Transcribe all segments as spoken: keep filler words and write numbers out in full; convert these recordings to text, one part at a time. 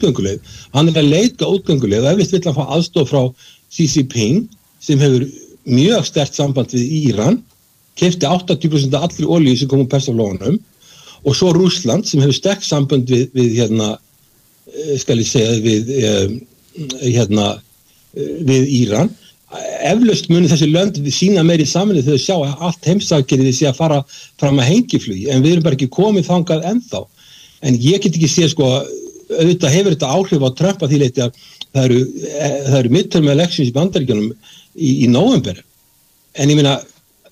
útgönguleið. Hann er að leika útgönguleið og eflust vill hann fá aðstoð frá Xi Jinping sem hefur mjög sterkt samband við Íran, keypti áttatíu prósent af allri olíu sem kom úr Persaflóanum og svo Rússland sem hefur sterkt samband við, við hérna, skal ég segja, við hérna, við Íran. Eflaust muni þessi lönd sína meiri samvinnu þegar sjá að allt heimsaggerðið sé að fara fram að hengiflugi, en við erum bara ekki komið þangað ennþá. En ég get ekki séð sko, auðvitað hefur þetta áhrif á Trump að því leyti að það eru, það eru midterm elections í Bandaríkjunum í, í nóvember. En ég meina,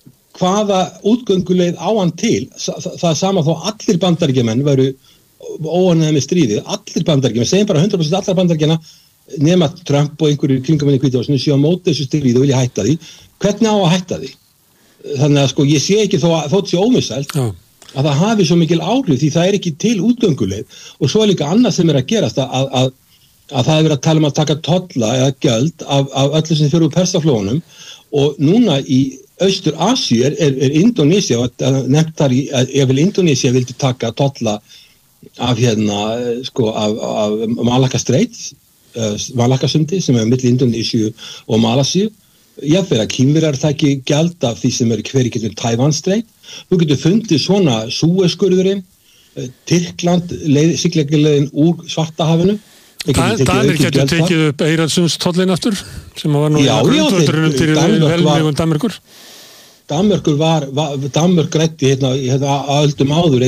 hvaða útgönguleið á hann til? Það, það sama þó allir Bandaríkjamenn væru óánægðir með stríðið, allir Bandaríkjamenn, segjum bara hundrað prósent allar Bandaríkjanna nema Trump og einhverjir kringamenn í Hvíta húsinu séu á móti þessu stríði og vilja hætta því. Hvernig á að hætta því? Þannig að sko ég sé ekki þó að þótt sé ómissælt Já. að það hafi svo mikil áhrif því það er ekki til útgönguleið og svo er líka annað sem er að gerast að, að, að það er verið að tala um að taka tolla eða gjöld af, af öllu sem fyrir úr Persaflóanum og núna í Austur-Asíu er, er, er Indónesía nefnt þar í að ef vel Indónesía vildi taka tolla af hérna sko af, af Malacca Straits uh, Malacca sundi sem er milli Indónesíu og Malasíu. Jafnvel að Kínverjar taki gjald af því sem er hverju getur Taiwan Strait. Þú getur fundið svona Suezskurðurinn, Tyrkland, siglingaleiðin úr Svartahafinu. Danir getur tekið upp Eyrarsundstóllinn aftur, sem var nú grundvöldurinn til velmegun Danmerkur. Danmerkur var, var Danmörk græddi hérna, hérna að öldum áður,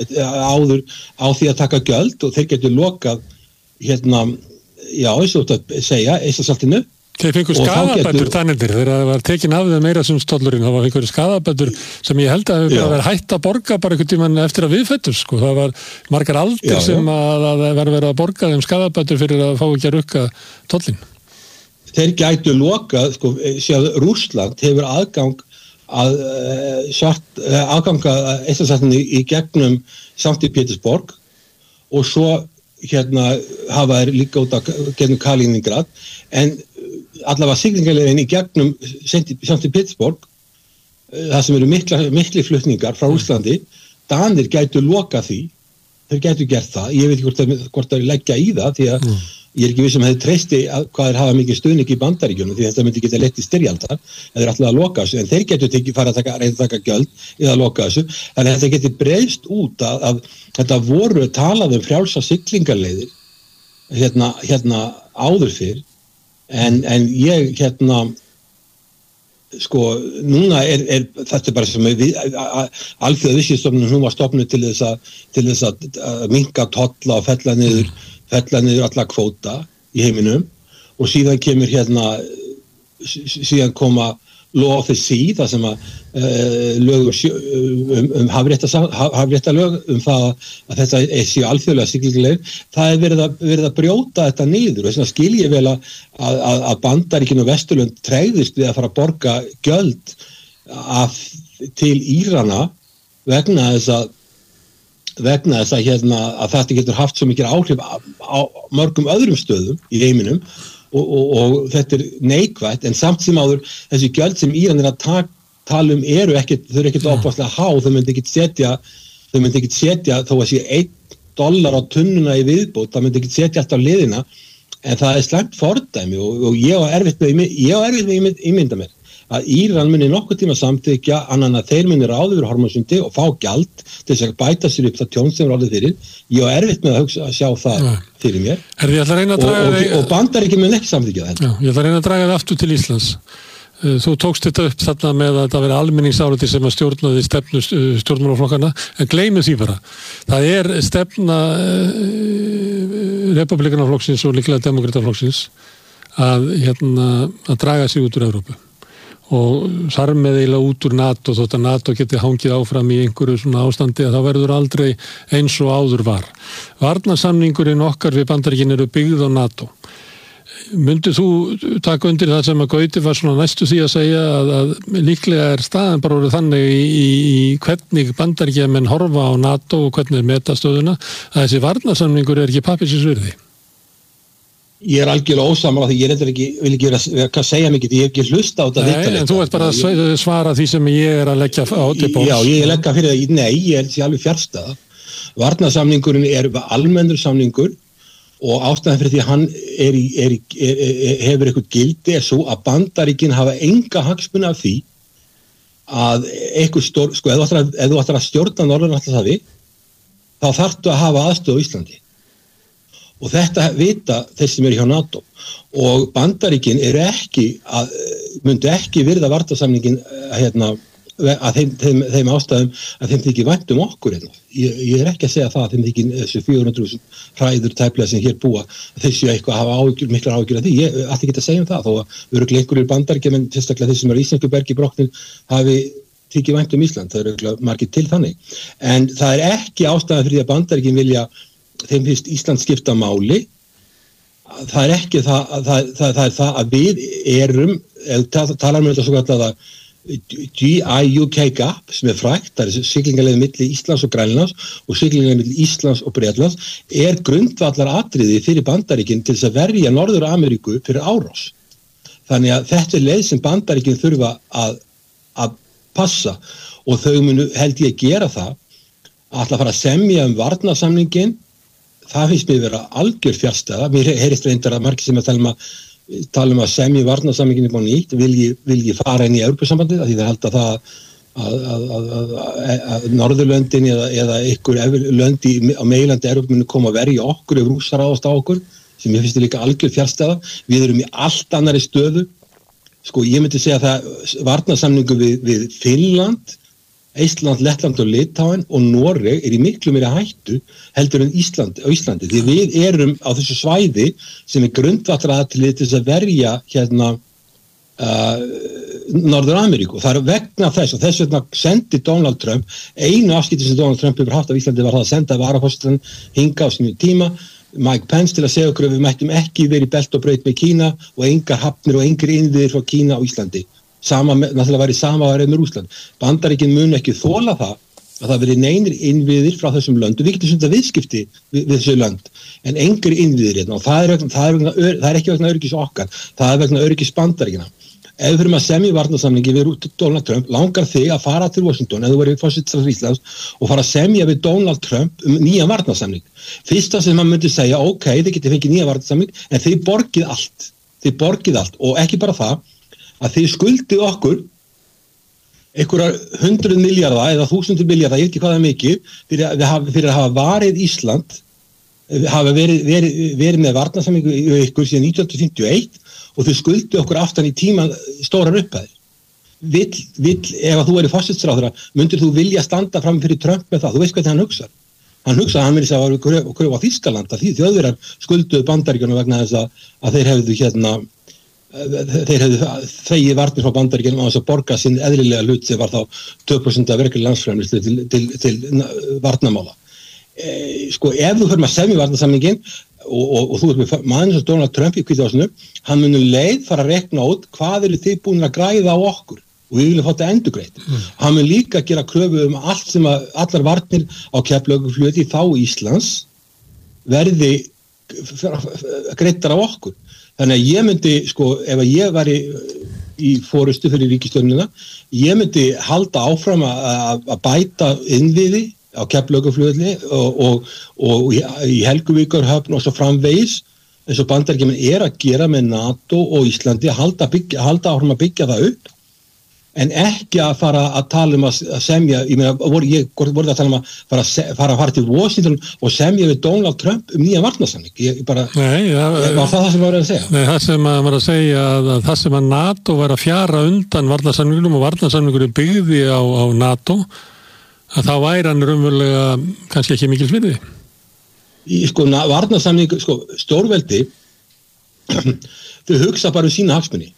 áður á því að taka gjöld og þeir getur lokað hérna, já, eins og þetta segja, Eystrasaltinu. Þeir fengur skaðabætur Danirnir, þegar það var tekin af þeim Eyrarsundstóllurinn, það var einhverju skaðabætur sem ég held að hefur bara verið hætt að borga bara einhvern tímann eftir að við fættum, sko. Það var margar aldir já, sem að, að verið verið að borga þeim skaðabætur fyrir að fá ekki að rukka tollin. Þeir gætu lokað, sko, séð Rússland hefur aðgang að uh, svart, uh, aðganga Eystrasaltinu í gegnum Sankti Pétursborg og svo hérna hafa þeir líka út að gegnum Kaliningrad, en allavega siglingaleiðin í gegnum Sankti Pétursborg, það sem eru mikla, mikli flutningar frá Rússlandi, Danir gætu loka því, þeir gætu gert það, ég veit ekki hvort þeir, hvort þeir leggja í það, því að mm. ég er ekki viss um að þeir treysti að hvað þeir hafa mikið stuðning í Bandaríkjunum, því þetta myndi geta leitt í styrjaldar, þeir eru alltaf að loka þessu, en þeir getu tekið fara að taka, reyna að taka gjöld eða að loka þessu, þannig að þetta geti breiðst út að, að þetta voru talað um frjálsa siglingaleiðir hérna, hérna áður fyrr, En, en ég hérna sko núna er, er þetta bara sem við alþjóðaviðskiptastofnunin hún var stofnuð til þess að til þess að, að minnka tolla og fella niður fella niður alla kvóta í heiminum og síðan kemur hérna síðan koma law of the sea það sem að uh, lög um, um hafréttarlög um það að þetta séu alþjóðlega siglingaleiðir, það er verið að, verið að brjóta þetta niður og þess vegna skil ég vel að, að, að Bandaríkin og Vesturlönd tregðist við að fara að borga gjöld af, til Írana vegna þess að vegna þess að, hérna, að þetta getur haft svo mikið áhrif á, á mörgum öðrum stöðum í heiminum Og, og, og þetta er neikvætt en samt sem áður þessi gjöld sem Íran er að tak, tala um eru ekkert, þau eru ekkert opaslega há, þau myndi ekkert setja þau myndi ekkert setja þó að sé einn dollar á tunnuna í viðbót, það myndi ekkert setja alltaf liðina en það er slæmt fordæmi og, og ég á erfitt með ég á erfitt með ímynda mér að Íran muni nokkuð tíma samþykja annan að þeir muni ráða yfir Hormúzsundi og fá gjald til þess að bæta sér upp það tjón sem ráðið fyrir. Ég á erfitt með að, hugsa, að sjá það ja. Fyrir mér. Er ég ætla að reyna að draga og, og, og Bandaríkin mun ekki samþykja það. Já, ég ætla að reyna að draga það aftur til Íslands. Þú tókst þetta upp þarna með að það veri almenningsáliti sem að stjórnaði stefnu stjórnmálaflokkana, en gleymu því bara. Það er stefna Republikanaflokksins og líklega Demokrataflokksins að, hérna, að draga sig út úr Evrópu. Og þar með eiginlega út úr NATO þótt að NATO geti hangið áfram í einhverju svona ástandi að það verður aldrei eins og áður var. Varnarsamningurinn okkar við Bandaríkin eru byggð á NATO. Myndið þú taka undir það sem að Gauti var svona næstu því að segja að, að líklega er staðan bara orðið þannig í, í, í hvernig Bandaríkjamenn horfa á NATO og hvernig er metastöðuna að þessi varnarsamningur er ekki pappirsins virði? Ég er algjörlega ósammála því ég er ekki, vil ekki vera að segja mikið, ég hef ekki hlusta á þetta. Nei, en þú ert bara að svara því sem ég er að leggja á til bóks. Já, ég leggja fyrir það, nei, ég er alveg fjarstæða. Varnarsamningurinn er almennur samningur og ástæðan fyrir því að hann er í, er í, er, er, hefur eitthvað gildi er svo að Bandaríkin hafa enga hagsmuni af því að eitthvað stór, sko, ef þú ætlar að, ef þú ætlar að stjórna Norður-Atlantshafi, þá þarftu að hafa aðstöð á Íslandi. Og þetta vita þeir sem eru hjá NATO. Og Bandaríkin eru ekki að, myndu ekki virða varnarsamningin hérna, að þeim, þeim, þeim ástæðum að þeim þykir vænt um okkur hérna. Ég, ég er ekki að segja það að þeim þykir þessu fjögur hundruð þúsund hræður tæplega sem hér búa þeir séu eitthvað að hafa áhyggjur, miklar áhyggjur af því. Ég ætti ekki að segja um það þó að örugglega einhverjir Bandaríkjamenn, sérstaklega þeir sem eru íslensku bergi brotnir, hafi þykir vænt um Ísland. Það eru örugglega margir til þannig. En það er ekki ástæðan fyrir að Bandaríkin vilja þeim finnst Ísland skipta máli. Það er ekki það, það, það, það er það að við erum, talar um þetta svo kallega G I U K Gap sem er frægt, það er siglingarleiðin milli Íslands og Grænlands og siglingarleiðin milli Íslands og Bretlands, er grundvallar atriði fyrir Bandaríkin til þess að verja Norður-Ameríku fyrir árás. Þannig að þetta er leið sem Bandaríkin þurfa að, að passa og þau munu held ég að gera það að ætla að fara að semja um varnarsamningin. Það finnst mér vera algjör fjarstæða. Mér heyrist reyndar að margir sem að tala um að tala um að semja varnarsamningin upp á nýtt, vil ég, vil ég fara inn í Evrópusambandið, af því það held að það að, að, að, að, að Norðurlöndin eða, eða ykkur lönd í, á meginlandi Evrópu munu koma að verja okkur ef Rússar ráðast á okkur, sem ég finnst líka algjör fjarstæða. Við erum í allt annari stöðu. Sko, ég myndi segja það varnarsamningu við, við Finnland, Eistland, Lettland og Litáen og Noreg er í miklu meira hættu heldur en Ísland, á Íslandi. Því við erum á þessu svæði sem er grundvallaratriði til þess að verja hérna uh, Norður-Ameríku. Og það er vegna þess og þess vegna sendi Donald Trump, einu afskipti sem Donald Trump hefur haft á Íslandi var það að senda varaforsetann hinga á sínum tíma, Mike Pence, til að segja okkur að við mættum ekki verið í belt og braut með Kína og engar hafnir og engir innviðir frá Kína á Íslandi. Sama, náttúrulega væri sama værið með Rússland. Bandaríkin mun ekki þola það að það verið neinir innviðir frá þessum löndum. Við getum svona viðskipti við, við þessu lönd, en engir innviðir hérna og það er, vegna, það, er vegna, það er ekki vegna öryggis okkar, það er vegna öryggis Bandaríkina. Ef við fyrir að semja varnarsamningi við Donald Trump, langar þig að fara til Washington, ef þú verið forsætisráðherra Íslands og fara að semja við Donald Trump um nýja varnarsamning. Fyrsta sem maður myndi segja, ok, þið getið fengið nýja varnarsamning, en þið borgið allt, þið borgið allt og ekki bara það, að þið skuldið okkur einhverjar hundruð milljarða eða þúsundur milljarða, ég veit ekki hvað það er mikið, fyrir að, fyrir að hafa varið Ísland, hafa verið, verið, verið með varnarsamningu í ykkur síðan nítján hundruð fimmtíu og eitt og þið skuldið okkur aftan í tíman stórar upphæðir. Vill, vill, ef að þú er í forsætisráðherra, myndir þú vilja standa fram fyrir Trump með það, þú veist hvað hann hugsar. Hann hugsaði að hann verið að vera kröfu á Þýskaland, að því þjóðverjar skulduðu Bandaríkjunum vegna þess að, að þeir hefðu hérna þeir hefðu þegið varnir frá Bandaríkjunum á þess að borga sinn eðlilega hlut sem var þá tvö prósent af verkefni landsframleiðslu til, til, til varnarmála. E, sko, ef þú fyrir með að semja varnarsamningin og, og, og þú ert með maður sem Donald Trump í Hvíta húsinu, hann munu leið fara að rekna út hvað eru þið búin að græða á okkur og við viljum fá þetta endurgreitt. Mm. Hann mun líka gera kröfu um allt sem að allar varnir á Keflavíkurflugvelli þá Íslands verði greiddar á okkur. Þannig að ég myndi, sko, ef að ég væri í forystu fyrir ríkisstjórnina, ég myndi halda áfram að, að bæta innviði á Keflavíkurflugvelli og, og, og í Helguvíkurhöfn og svo framvegis, eins og Bandaríkjamenn er að gera með NATO og Íslandi, að halda, byggja, halda áfram að byggja það upp, en ekki að fara að tala um að semja, ég meina, voru, ég voru að tala um að fara að, fara að fara til Washington og semja við Donald Trump um nýja varnarsamning. Ég bara, nei, ja, var það það sem var að segja? Nei, það sem að var að segja að, að það sem að NATO var að fjara undan varnarsamningunum og varnarsamningunum byggði á, á NATO, að þá væri hann raunverulega kannski ekki mikil svirði. Í, sko, varnarsamning, sko, stórveldi, þau hugsa bara um sína hagsmuni.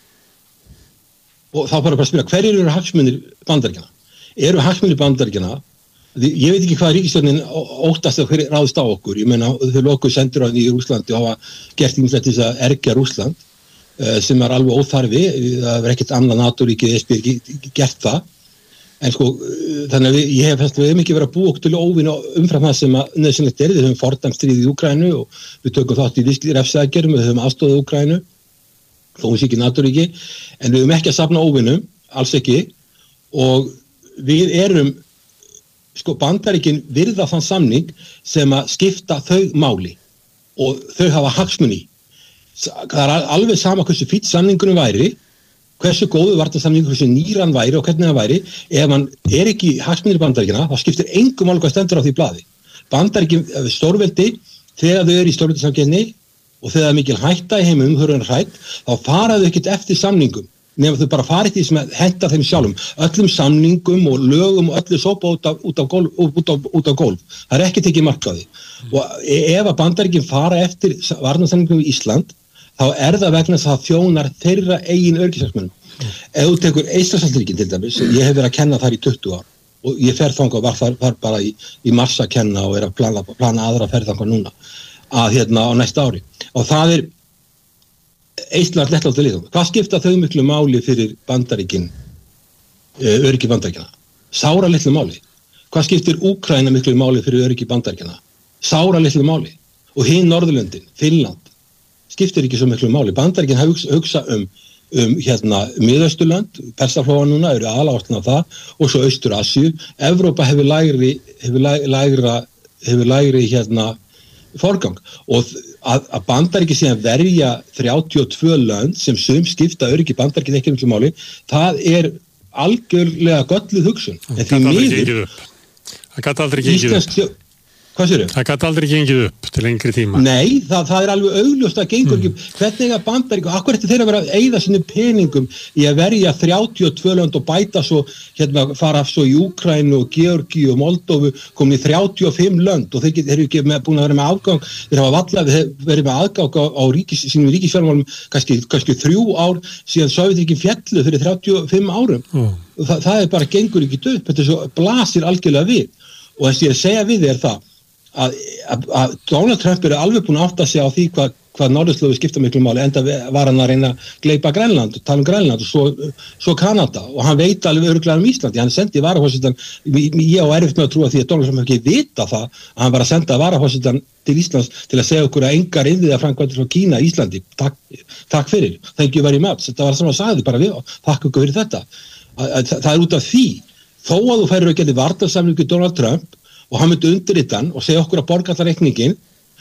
Og þá bara bara að spyrja, hverjir eru hagsmunir Bandaríkjanna? Eru hagsmunir Bandaríkjanna? Ég veit ekki hvað ríkisstjórnin óttast að hverju ráðist á okkur. Ég meina, þau lokuðu sendiráðin í Rússlandi og hafa gert ýmislegt til þess að ergja Rússland, sem er alveg óþarfi. Það er ekkert annað NATO-ríki eða ekki gert það. En sko, þannig að við, ég hef fannst við hefum ekki verið að búa okkur til óvinn umfram það sem að nauðsynlegt er. Við höfum fordæmt stríðið í Úkraínu og við tökum þátt í refsiaðgerðum, við höfum aðstoðað Úkraínu, þó hún sé ekki NATO-ríki, en við höfum ekki að safna óvinnum, alls ekki, og við erum, sko, Bandaríkin virða þann samning sem að skipta þau máli og þau hafa hagsmuni. Það er alveg sama hversu fýtt samningunum væri, hversu góðu varnarsamningur, hversu nýr hann væri og hvernig hann væri, ef hann er ekki hagsmunir Bandaríkjanna, þá skiptir engum máli hvað stendur á því blaði. Bandaríkin stórveldi, þegar þau eru í stórveldisamkeppni og þegar það er mikil hætta í heimum, þau eru hrædd, þá fara þau ekkert eftir samningum, nema þau bara farið því sem henta þeim sjálfum, öllum samningum og lögum og öllu sópa út af, út af gólf, út af, út af gólf. Það er ekki tekið mark á því. Og ef að Bandaríkin fara eftir varnarsamningum í Ísland, þá er það vegna þess að það þjónar þeirra eigin öryggishagsmunum. Mm. Ef þú tekur Eystrasaltsríkin til dæmis, ég hef verið að kenna þar í tuttugu ár og ég fer þangað og var þar, þar bara í, í mars að kenna og er að plana, plana aðra ferð þangað núna að hérna á næsta ári. Og það er Eistland, Lettland og Litáen. Hvað skipta þau miklu máli fyrir Bandaríkin, öryggi Bandaríkjanna? Sára litlu máli. Hvað skiptir Úkraína miklu máli fyrir öryggi Bandaríkjanna? Sára litlu máli. Og hin Norðurlöndin, Finnland, skiptir ekki svo miklu máli. Bandaríkin hugsa, hugsa um, um hérna Miðausturlönd, Persaflóa núna eru aðaláttuna það og svo Austur-Asíu. Evrópa hefur lægri, hefur lægra, hefur lægri hérna forgang og að, að Bandaríkin síðan verja þrjátíu og tvö lönd sem sum skipta öryggi Bandaríkin ekki miklu máli, það er algjörlega gölluð hugsun. Það gat aldrei gengið upp. Það gat aldrei gengið upp. Hvað sér þau? Það gat aldrei gengið upp til lengri tíma. Nei, það, það er alveg augljóst að gengur ekki. Mm. Hvernig að Bandaríkin, akkur eftir þeirra að vera að eyða sinni peningum í að verja þrjátíu og tvö lönd og bæta svo, hérna fara svo í Úkraínu og Georgíu og Moldóvu, komin í þrjátíu og fimm lönd og þeir, get, þeir eru ekki með, búin að vera með afgang, þeir hafa valla verið með aðgang á, á ríkis, sínum ríkisfjármálum kannski, kannski þrjú ár síðan Sovétríkin féllu fyrir þrjátíu og fimm árum. Mm. Það, það er bara gengur ekki upp, þetta svo blasir algjörlega við og þess að ég segja við þér það Að, að, að Donald Trump eru alveg búin að átta sig á því hvað, hvað norðurslóðir skipta miklu máli, enda var hann að reyna að gleypa Grænland og tala um Grænland og svo, svo Kanada og hann veit alveg örugglega um Íslandi, hann sendi varaforsetann, ég á erfitt með að trúa því að Donald Trump ekki vita það að hann var að senda varaforsetann til Íslands til að segja okkur að engar innviða framkvæmdir frá Kína Íslandi, takk, takk fyrir, thank you very much, þetta var sem að sagði bara við, takk okkur fyrir þetta, að, að, það er út af því, þó að þú færir að geta varnarsamningu Donald Trump og hann myndi undirritan og segja okkur að borga allar reikningin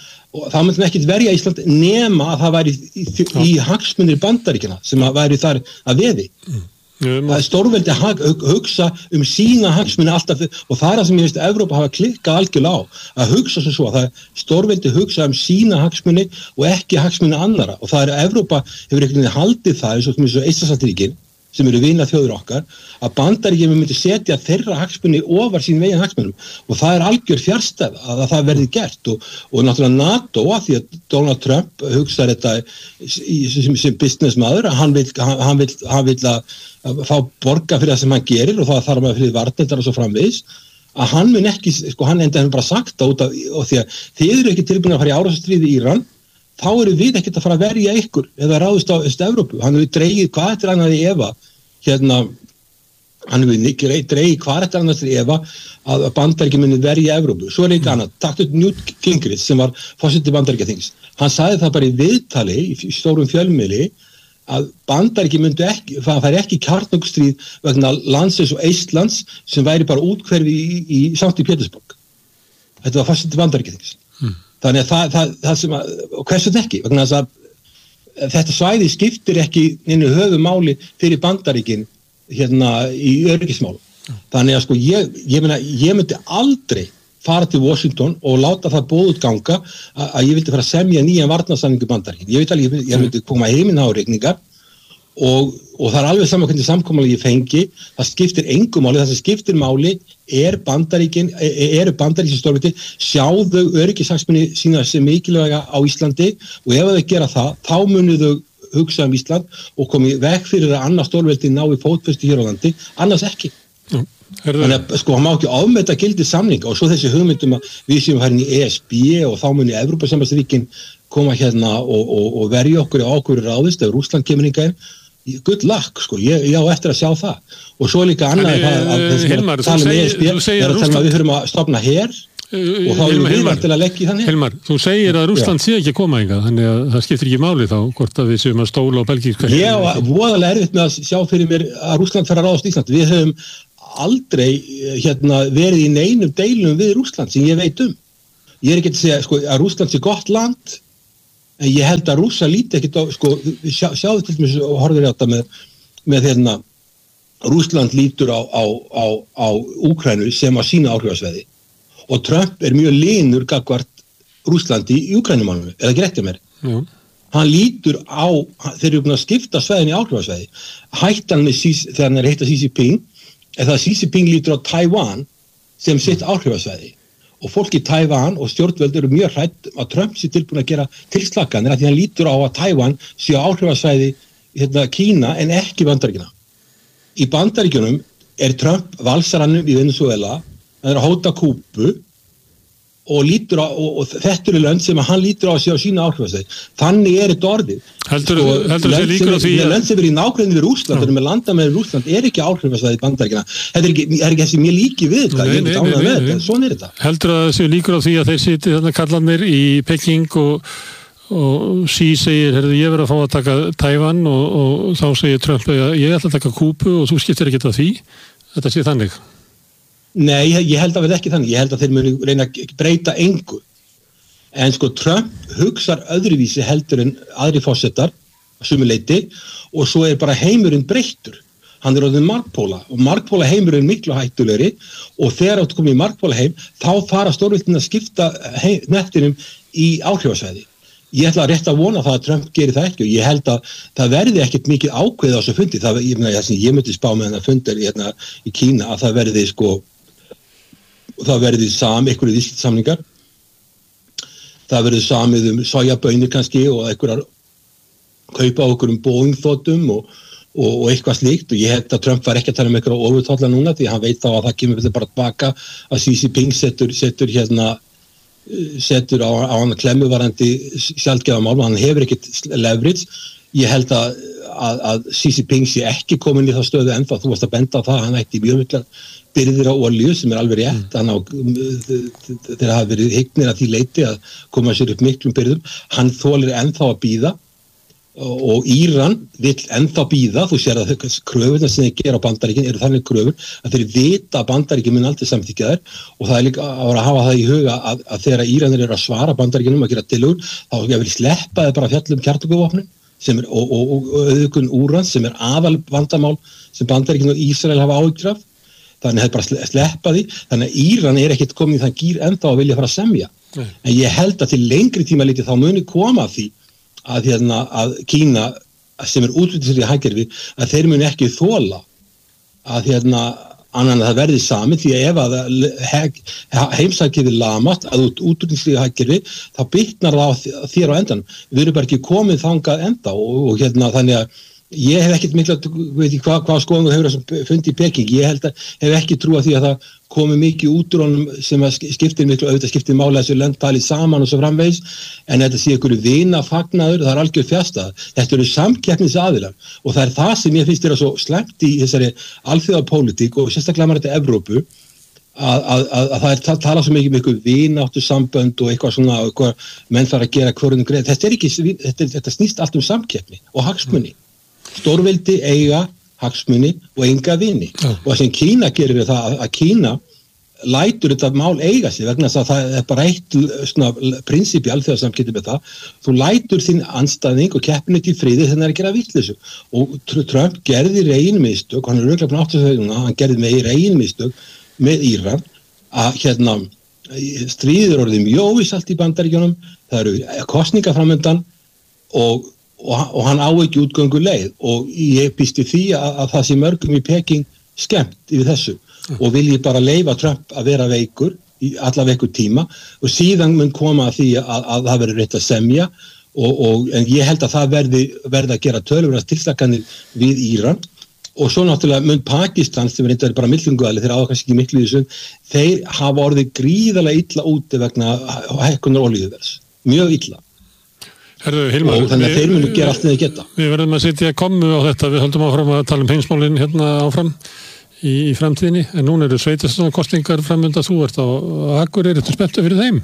og það myndi ekkert verja Ísland nema að það væri í, í, í hagsmunir Bandaríkjanna sem að væri þar að veði. Mm. Mm. Það er stórveldi að hugsa um sína hagsmuni alltaf og það er það sem ég veist að Evrópa hafa klikkað algjörlega á að hugsa sem svo að það er stórveldi að hugsa um sína hagsmuni og ekki hagsmuni annara og það er að Evrópa hefur einhvern veginn haldið það eins og eins og Eystrasaltsríkin sem eru vina þjóður okkar, að Bandaríkjum myndi setja þeirra hagsmuni ofar sín veginn hagsmunum og það er algjör fjárstæð að það verði gert og, og náttúrulega NATO að því að Donald Trump hugsaði þetta sem, sem businessmaður að hann vil, hann vil, hann vil að, að fá borga fyrir það sem hann gerir og það þarf maður fyrir varnirnar og svo framvegis að hann mun ekki, sko hann enda hann bara sagt út af því að þið eru ekki tilbúin að fara í árásarstríði í Íran þá eru við ekkert að fara að verja ykkur eða ráðist á Evrópu. Hann hefur dreigið hvað eftir annað í efa hérna, hann hefur dreigið hvað eftir annað í efa að Bandaríkjum muni verja Evrópu. Svo er ekki annað, taktu Newt Gingrich sem var forseti Bandaríkjaþings. Hann sagði það bara í viðtali, í stórum fjölmiðli að Bandaríkjum myndi ekki, það færi ekki kjarnorkustríð vegna landsins og Eistlands sem væri bara útkverfi í, í samt í Pétursborg. Þetta var forseti Bandaríkjaþings. Hmm. Þannig að það, það, það sem að, og hversu ekki, vegna þess að þetta svæði skiptir ekki einu höfumáli fyrir Bandaríkin hérna í öryggismálum. Mm. Þannig að sko ég, ég meina, ég myndi aldrei fara til Washington og láta það bóðut ganga að, að ég vildi fara að semja nýjan varnarsamningu Bandaríkin. Ég veit alveg, ég myndi koma heiminn á reikningar og, og það er alveg saman hvernig samkomulag ég fengi, það skiptir engu máli, það sem skiptir máli er Bandaríkin, eru Bandaríkin stórviti, sjáðu öryggishagsmuni sína sem mikilvæga á Íslandi og ef þau gera það, þá munu þau hugsa um Ísland og komi veg fyrir að annars stórveldi ná í fótfestu hér á landi, annars ekki. Mm. Þannig að sko, hann má ekki ofmeta gildi samninga og svo þessi hugmyndum að við séum hærin í E S B og þá muni Evrópusambandsríkin koma hérna og, og, og verja okkur á okkur ráðist ef Rússland kemur hingað inn. Good luck, sko, ég, ég á eftir að sjá það og svo líka annað að, að þessum er að tala um E S B er að tala um að við þurfum að stofna her og þá erum við til að leggja í þannig. Hilmar, þú segir að Rússland sé ekki að koma hingað, þannig að það skiptir ekki máli þá hvort að við séum að stóla á belgíska. Ég á voðalega erfitt með að sjá fyrir mér að Rússland fer að ráðast Ísland. Við höfum aldrei hérna, verið í neinum deilum við Rússland sem ég veit um. Ég er ekki að segja sko, að Rússland sé gott land en ég held að Rússa líti ekkit á, sko, sjá, sjáðu til dæmis og horfir á þetta með, með hérna, Rússland lítur á, á, á, á Úkraínu sem að sína áhrifasvæði og Trump er mjög linur gagnvart Rússlandi í Úkraínumálinu, eða ekki rétt hjá mér. Jú. Hann lítur á, þeir eru búin að skipta svæðin í áhrifasvæði. Hættan með Xi, þegar hann er heita Xi Jinping, er það að Xi Jinping lítur á Taiwan sem sitt áhrifasvæði. Og fólk í Taiwan og stjórnvöld eru mjög hrætt að Trump sé tilbúin að gera tilslakanir að því hann lítur á að Taiwan sé áhrifasvæði hérna, Kína en ekki Bandaríkjanna. Í Bandaríkjunum er Trump valsarannum í Venezuela, hann er að hóta Kúbu og, lítur á, og, og þetta eru lönd sem hann lítur á að sé á sína áhrifasvæði. Þannig er þetta orðið. Heldur þú þessi líkur á því að lönd sem er í nágrenni við Rússland, þeir eru með landamæri við Rússland, er ekki áhrifasvæði Bandaríkjanna. Þetta er ekki, er ekki þessi mjög líki við þetta, ég er ekki ánægður með þetta, svona er þetta. Heldur þú þessi líkur á því að þeir siti þarna kallarnir í Peking og og Xi segir, herðu, ég verið að fá að taka Taiwan og, og þá segir Trump að ég ætla að taka Kúbu og þú skiptir ekki að því, þetta sé þannig? Nei, ég held að verði ekki þannig, ég held að þeir muni reyna að breyta engu, en sko Trump hugsar öðruvísi heldur en aðri forsetar sumuleyti og svo er bara heimurinn breyttur, hann er orðinn margpóla og margpóla heimurinn er miklu hættulegri og þegar áttu komið í margpóla heim þá fara stórveldin að skipta hnettinum í áhrifasvæði. Ég ætla að rétt að vona það að Trump gerir það ekki og ég held að það verði ekkert mikið ákveð á þessu fundi. Það, ég, mena, ég, ég myndi spá með þennan fundir hérna, í Kína að það verði sko, það verði sam, einhverju viðskiptasamningar, það verði samið um sojabönir kannski og einhverjar kaupa okkur um Boeing-þotum og, og, og eitthvað slíkt og ég held að Trump var ekki að tala um einhverja ofurtollar núna því hann veit þá að það kemur bara tilbaka að Xi Jinping setur, setur hérna setur á, á hann klemmuvarandi sjaldgæðamál, hann hefur ekkert leverage. Ég held að, að, að Xi Jinping sé ekki komin í það stöðu ennþá, þú varst að benda á það, hann ætti mjög miklar byrðir á olíu sem er alveg rétt, hann á, þeir hafa verið hygnir að því leiti að koma sér upp miklum byrðum, hann þolir ennþá að bíða og Íran vill ennþá bíða, þú sér að kröfurnar sem þeir gera á Bandaríkin eru þannig kröfur að þeir vita að Bandaríkin mun aldrei samþykkja þær og það er líka að hafa það í huga að, að þegar Íranir eru að svara Bandaríkinum að gera tillögur, þá ég vil sleppa þeir bara fjallum kjarnorkuvopnin sem er og, og, og auðgun úrans sem er aðal vandamál sem Bandaríkin og Ísrael hafa áhyggjur af, þannig að bara sleppa því, þannig að Íran er ekkert komið í þann gír ennþá að vilja fara að semja. Nei. En ég held að til lengri tíma litið þá muni koma að því að, hérna, að Kína sem er útvítisir í hagkerfi að þeir muni ekki þola að hérna, annan að það verði sami því að ef að heg, heimsækjið er lamast að út útvítisir í hagkerfi þá bitnar það á þér á endan. Við erum bara ekki komið þangað enda og, og hérna þannig að ég hef ekkert mikla, veit ég hvað, hvað skoðum þú hefur þessum fundi í Peking, ég held að hef ekki trú að því að það komi mikið út úr honum sem að skiptir miklu, auðvitað skiptir mála þessu lönd talið saman og svo framvegis, en þetta sé ykkur vina fagnaður, það er algjör fjastað, þetta eru samkeppnisaðilar og það er það sem ég finnst vera svo slæmt í þessari alþjóðapólitík og sérstaklega maður þetta Evrópu, að, að, að, að það er það tala svo mikið um ykkur vináttu sambönd og eitthvað svona, eitthvað menn fara að gera hverjum greið, þetta er ekki, þetta, þetta snýst allt um samkeppni og hagsmuni. Stórveldi eiga hagsmuni og enga vini ja. Og það sem Kína gerir er það að Kína lætur þetta mál eiga sig vegna þess að það er bara eitt svona prinsip í alþjóðasamskipti með það, þú lætur þinn andstæðing og keppinu til friði þegar það er að gera vitleysu og Trump gerði reginmistök, hann er örugglega búinn að átta sig á því, hann gerði með reginmistök með Íran að hérna stríður orðið mjög óvíst í Bandaríkjunum, það eru kosningar framöndan og og hann á ekki útgöngu leið og ég býst við því að, að það sé mörgum í Peking skemmt yfir þessu mm. og vil ég bara leyfa Trump að vera veikur í allavega veikur tíma og síðan mun koma að því að, að það verður rétt að semja og, og, en ég held að það verði, verði að gera töluverðast tilslakanir við Íran og svo náttúrulega mun Pakistan sem er eitthvað bara millinguðali þeir áður kannski ekki miklu í þessu, þeir hafa orðið gríðarlega illa úti vegna hækkunar olíuvers, mjög illa. Herðu, Hilmar, og þannig að þeir munu gera allt þegar þeir geta. Við verðum að setja komu á þetta, við höldum áfram að tala um heimsmálin hérna áfram í, í framtíðinni, en núna eru sveitarstjórnarkosningar framönda, þú ert á Akureyri, ertu spenntur fyrir þeim?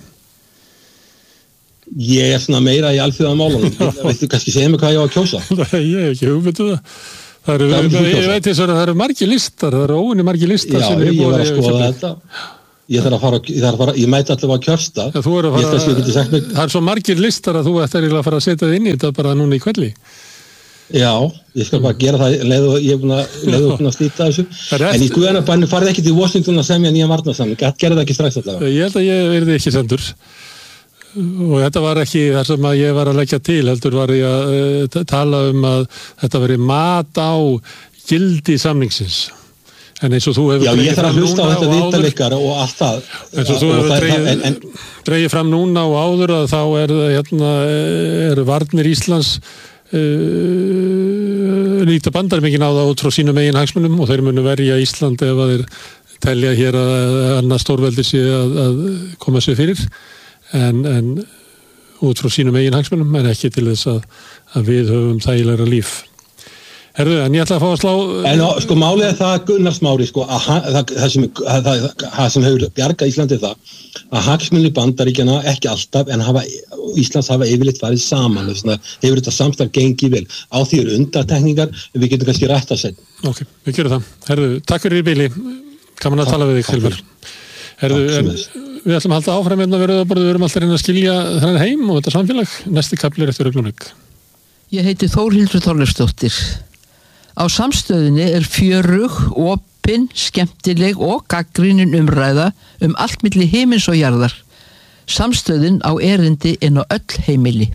Ég er svona meira í alþjóðamálunum, veistu kannski segja mig hvað ég á að kjósa? Nei, ég hef ekki hugmyndu það. Það eru, ég veit þess að það eru margir listar, það eru óunni margir listar. Já, sem ég var að skoða þetta. ég þarf að fara, ég, þarf að fara, ég mæti allavega að kjörsta. Ja, þú er að fara, ég, ég mig... það er svo margir listar að þú ættir að fara að setja þið inn í þetta bara núna í kvelli. Já, ég skal bara gera það, leiðu ég er búin að, leiðu búin að slíta þessu. En í guðanabænum farið ekki til Washington að semja nýja varnarsamning, gerði það ekki strax allavega. Ég held að ég verði ekki sendur. Og þetta var ekki þar sem að ég var að leggja til, heldur var ég að uh, tala um að þetta veri mat á gildi samningsins. En eins og þú hefur... Já, ég þarf að hlusta á þetta viðtaleikar og allt það. En svo þú hefur dreigið, en... dreigið fram núna og áður að þá er, hérna, er varnir Íslands uh, líta bandaríkinn á það út frá sínum eigin hagsmunum og þeir munu verja Ísland ef að þeir telja hér að annað stórveldi sé að, að koma sér fyrir. En, en út frá sínum eigin hagsmunum en ekki til þess að, að við höfum þægilegra líf. Herðu, en ég ætla að fá að slá... En sko málið er það Gunnar Smári sko, að það, það, sem, að, það, það sem hefur bjargað Íslandi það að hagsmunni Bandaríkjanna ekki alltaf en hafa, Íslands hafa yfirleitt farið saman þess að hefur þetta samstarf gengið vel. Á því eru undartekningar en við getum kannski rætt að setja. Ok, við gerum það. Herðu, takk fyrir í bili. Gaman að tala við þig, Silfur. Herðu, en við ætlum að halda áfram hérna við erum alltaf reyna að skilja þennan heim og þetta samfélag. Næsti kafli er eftir augnablik. Ég heiti Þórhildur Þorleifsdóttir. Á Samstöðinni er fjörug, opin, skemmtileg og gagnrýnin umræða um allt milli himins og jarðar. Samstöðin á erindi inn á öll heimili.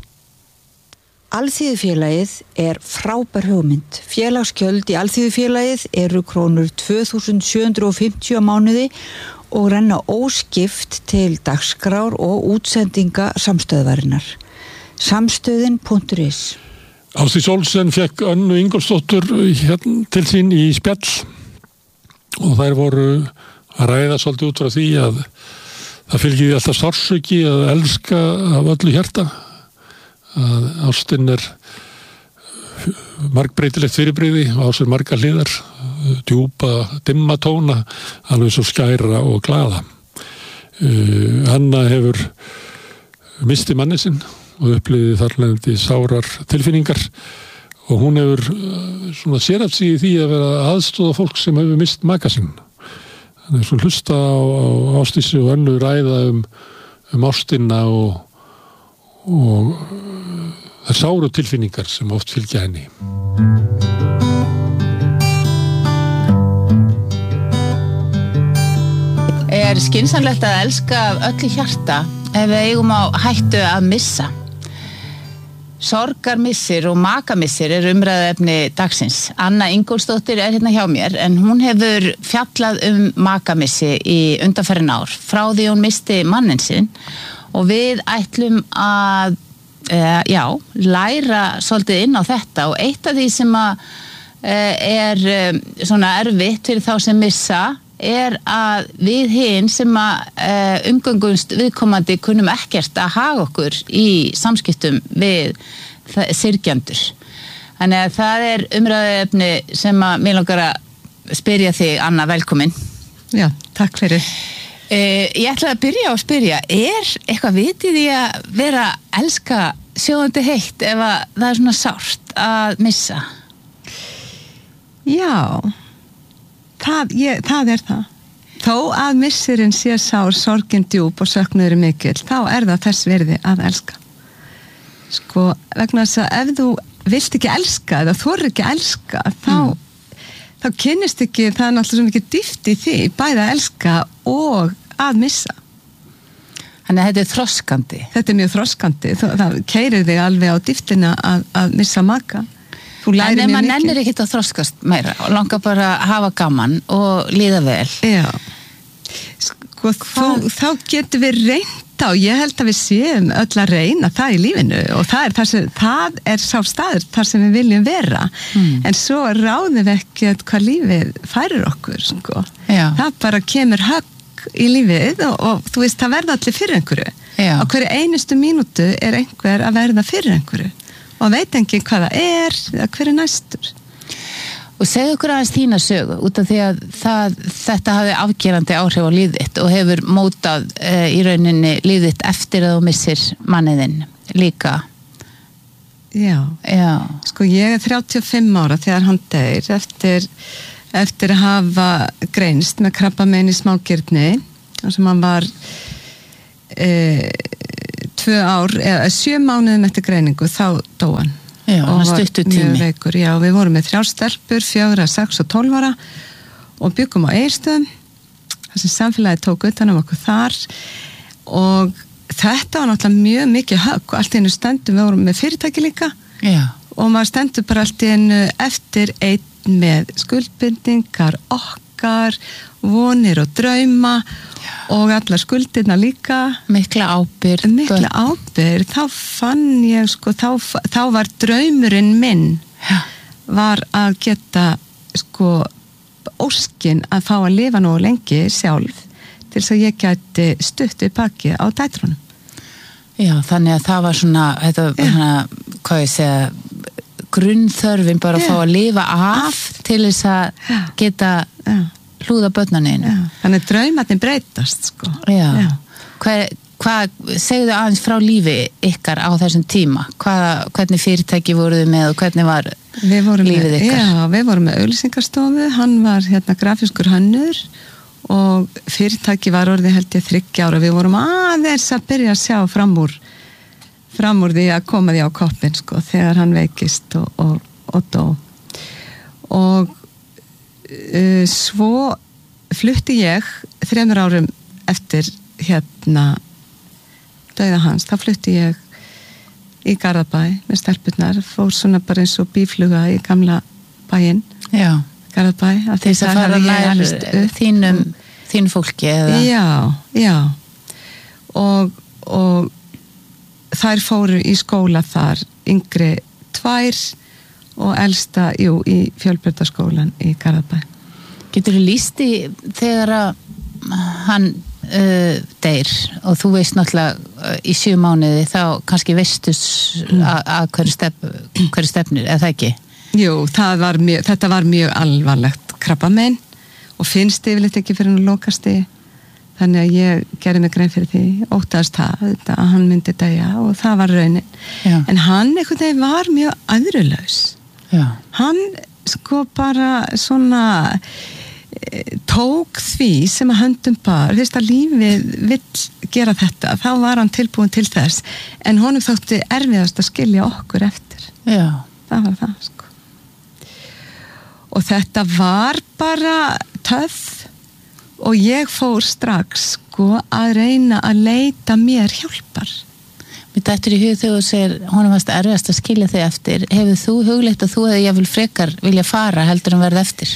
Alþýðufélagið er frábær hugmynd. Félagsgjöld í Alþýðufélagið eru krónur tvö þúsund sjö hundruð fimmtíu á mánuði og renna óskipt til dagskrár og útsendinga samstöðvarinnar. Samstöðin punktur is. Ásdís Olsen fekk Önnu Ingólfsdóttur hérna til sín í spjall og þær voru að ræða svolítið út frá því að það fylgir alltaf sársauki að elska af öllu hjarta, að ástin er margbreytilegt fyrirbrigði og á sér margar hliðar, djúpa, dimma tóna, alveg svo skæra og glaða. Uh, Anna hefur misti manni sinn og upplifði þarlendi sárar tilfinningar og hún hefur uh, svona sérhæft sig í því að vera aðstoða fólk sem hefur mist maka sinn. Þannig að svo hlusta á, á Ásdísi og Önnu ræða um, um ástina og, og uh, þær sáru tilfinningar sem oft fylgja henni. Er skynsamlegt að elska af öllu hjarta ef við eigum á hættu að missa. Sorgarmissir og makamissir er umræðuefni dagsins. Anna Ingólfsdóttir er hérna hjá mér en hún hefur fjallað um makamissi í undanfarin ár frá því hún misti mannin sinn og við ætlum að uh, já, læra svolítið inn á þetta og eitt af því sem að, uh, er um, svona erfitt fyrir þá sem missa er að við hin sem að uh, umgöngumst viðkomandi kunnum ekkert að haga okkur í samskiptum við syrgjendur. Þannig að það er umræðuefni sem að mér langar að spyrja þig, Anna, velkomin. Já, takk fyrir. Uh, ég ætla að byrja á að spyrja, er eitthvað vitið í að vera að elska sjóðandi heitt ef að það er svona sárt að missa? Já. Það, ég, það er það. Þó að missirinn sé sár, sorgin djúp og söknuður mikil, þá er það þess virði að elska. Sko, vegna þess að ef þú vilt ekki elska eða þorir ekki elska, þá, mm. þá kynnist ekki, það er náttúrulega svo mikið dýpt í því, bæði að elska og að missa. Þannig að þetta er þroskandi. Þetta er mjög þroskandi. Það, það keyrir þig alveg á dýptina að, að missa maka. En ef maður nennir ekkert að þroskast meira og langar bara að hafa gaman og líða vel. Já, sko þá, þá getum við reynt á, ég held að við séum öll að reyna það í lífinu og það er, það sem, það er sá staður þar sem við viljum vera, mm. en svo ráðum við ekki hvað lífið færir okkur, sko. Já. Það bara kemur högg í lífið og, og þú veist, það verða allir fyrir einhverju. Já. Á hverju einustu mínútu er einhver að verða fyrir einhverju. Og veit enginn hvað það er eða hver er næstur. Og segðu okkur aðeins þína sögu út af því að það, þetta hafi afgerandi áhrif á líf þitt og hefur mótað uh, í rauninni líf þitt eftir að þú missir manniðinn líka. Já. Já. Sko ég er þrjátíu og fimm ára þegar hann deyr eftir, eftir að hafa greinst með krabbamein í smágirni þar sem hann var e, tvö ár eða sjö mánuðum eftir greiningu þá dó hann. Já, hann stuttur tími. Veikur, já, við vorum með þrjár stelpur, fjögra, sex og tólf ára og byggum á Egilsstöðum þar sem samfélagi tók utan um okkur þar og þetta var náttúrulega mjög mikið högg og allt í einu stendum, við vorum með fyrirtæki líka já. Og maður stendur bara allt í einu eftir einn með skuldbindingar okkar, vonir og drauma og allar skuldirna líka mikla ábyrgð mikla ábyrgð, þá fann ég sko, þá, þá var draumurinn minn já. Var að geta sko óskin að fá að lifa nú lengi sjálf til þess að ég gæti stutt upp baki á dætrunum. Já, þannig að það var svona þetta var svona, hvað ég segja grunnþörfin bara að fá að lifa af til þess að já. Geta Já. Hlúða börnuninu. Þannig að draumarnir breytast sko. Já. Já. Hvað, hvað, segðu aðeins frá lífi ykkar á þessum tíma? Hvað, hvernig fyrirtæki voruð þið með og hvernig var lífið með, ykkar? Já, við vorum með auglýsingarstofu, hann var hérna grafískur hönnur og fyrirtæki var orðið held ég þriggja ára. Við vorum aðeins að byrja að sjá fram úr, fram úr því að koma því á koppin sko, þegar hann veikist og, og, og dó. Og Uh, svo flutti ég þremur árum eftir hérna dauða hans, þá flutti ég í Garðabæ með stelpurnar, fór svona bara eins og bífluga í gamla bæinn Garðabæ, til þess að fara að læra þínum þín fólki eða? Já, já og, og þær fóru í skóla þar yngri tvær og elsta, jú, í Fjölbrautaskólan í Garðabæ. Getur þú lýst í þegar að hann uh, deyr og þú veist náttúrulega uh, í sjö mánuði þá kannski veistus mm. að hverju stef, hverju stefnir, eða það ekki? Jú, það var mjög, þetta var mjög alvarlegt krabbamein og finnst yfirleitt ekki fyrir hann að lokast í. Þannig að ég gerði mig grein fyrir því, óttaðist það, að hann myndi deyja og það var raunin. Já. En hann einhvern veginn var mjög æðrulaus. Já. Hann sko bara svona e, tók því sem að höndum bar, þú veist að lífið vill gera þetta, þá var hann tilbúin til þess, en honum þótti erfiðast að skilja okkur eftir. Já. Það var það sko. Og þetta var bara töff og ég fór strax sko að reyna að leita mér hjálpar. Mér dættur í hug þegar þú segir honum varst erfiðast að skilja þig eftir. Hefur þú hugleitt að þú hefði jafnvel frekar vilja fara heldur en verða eftir?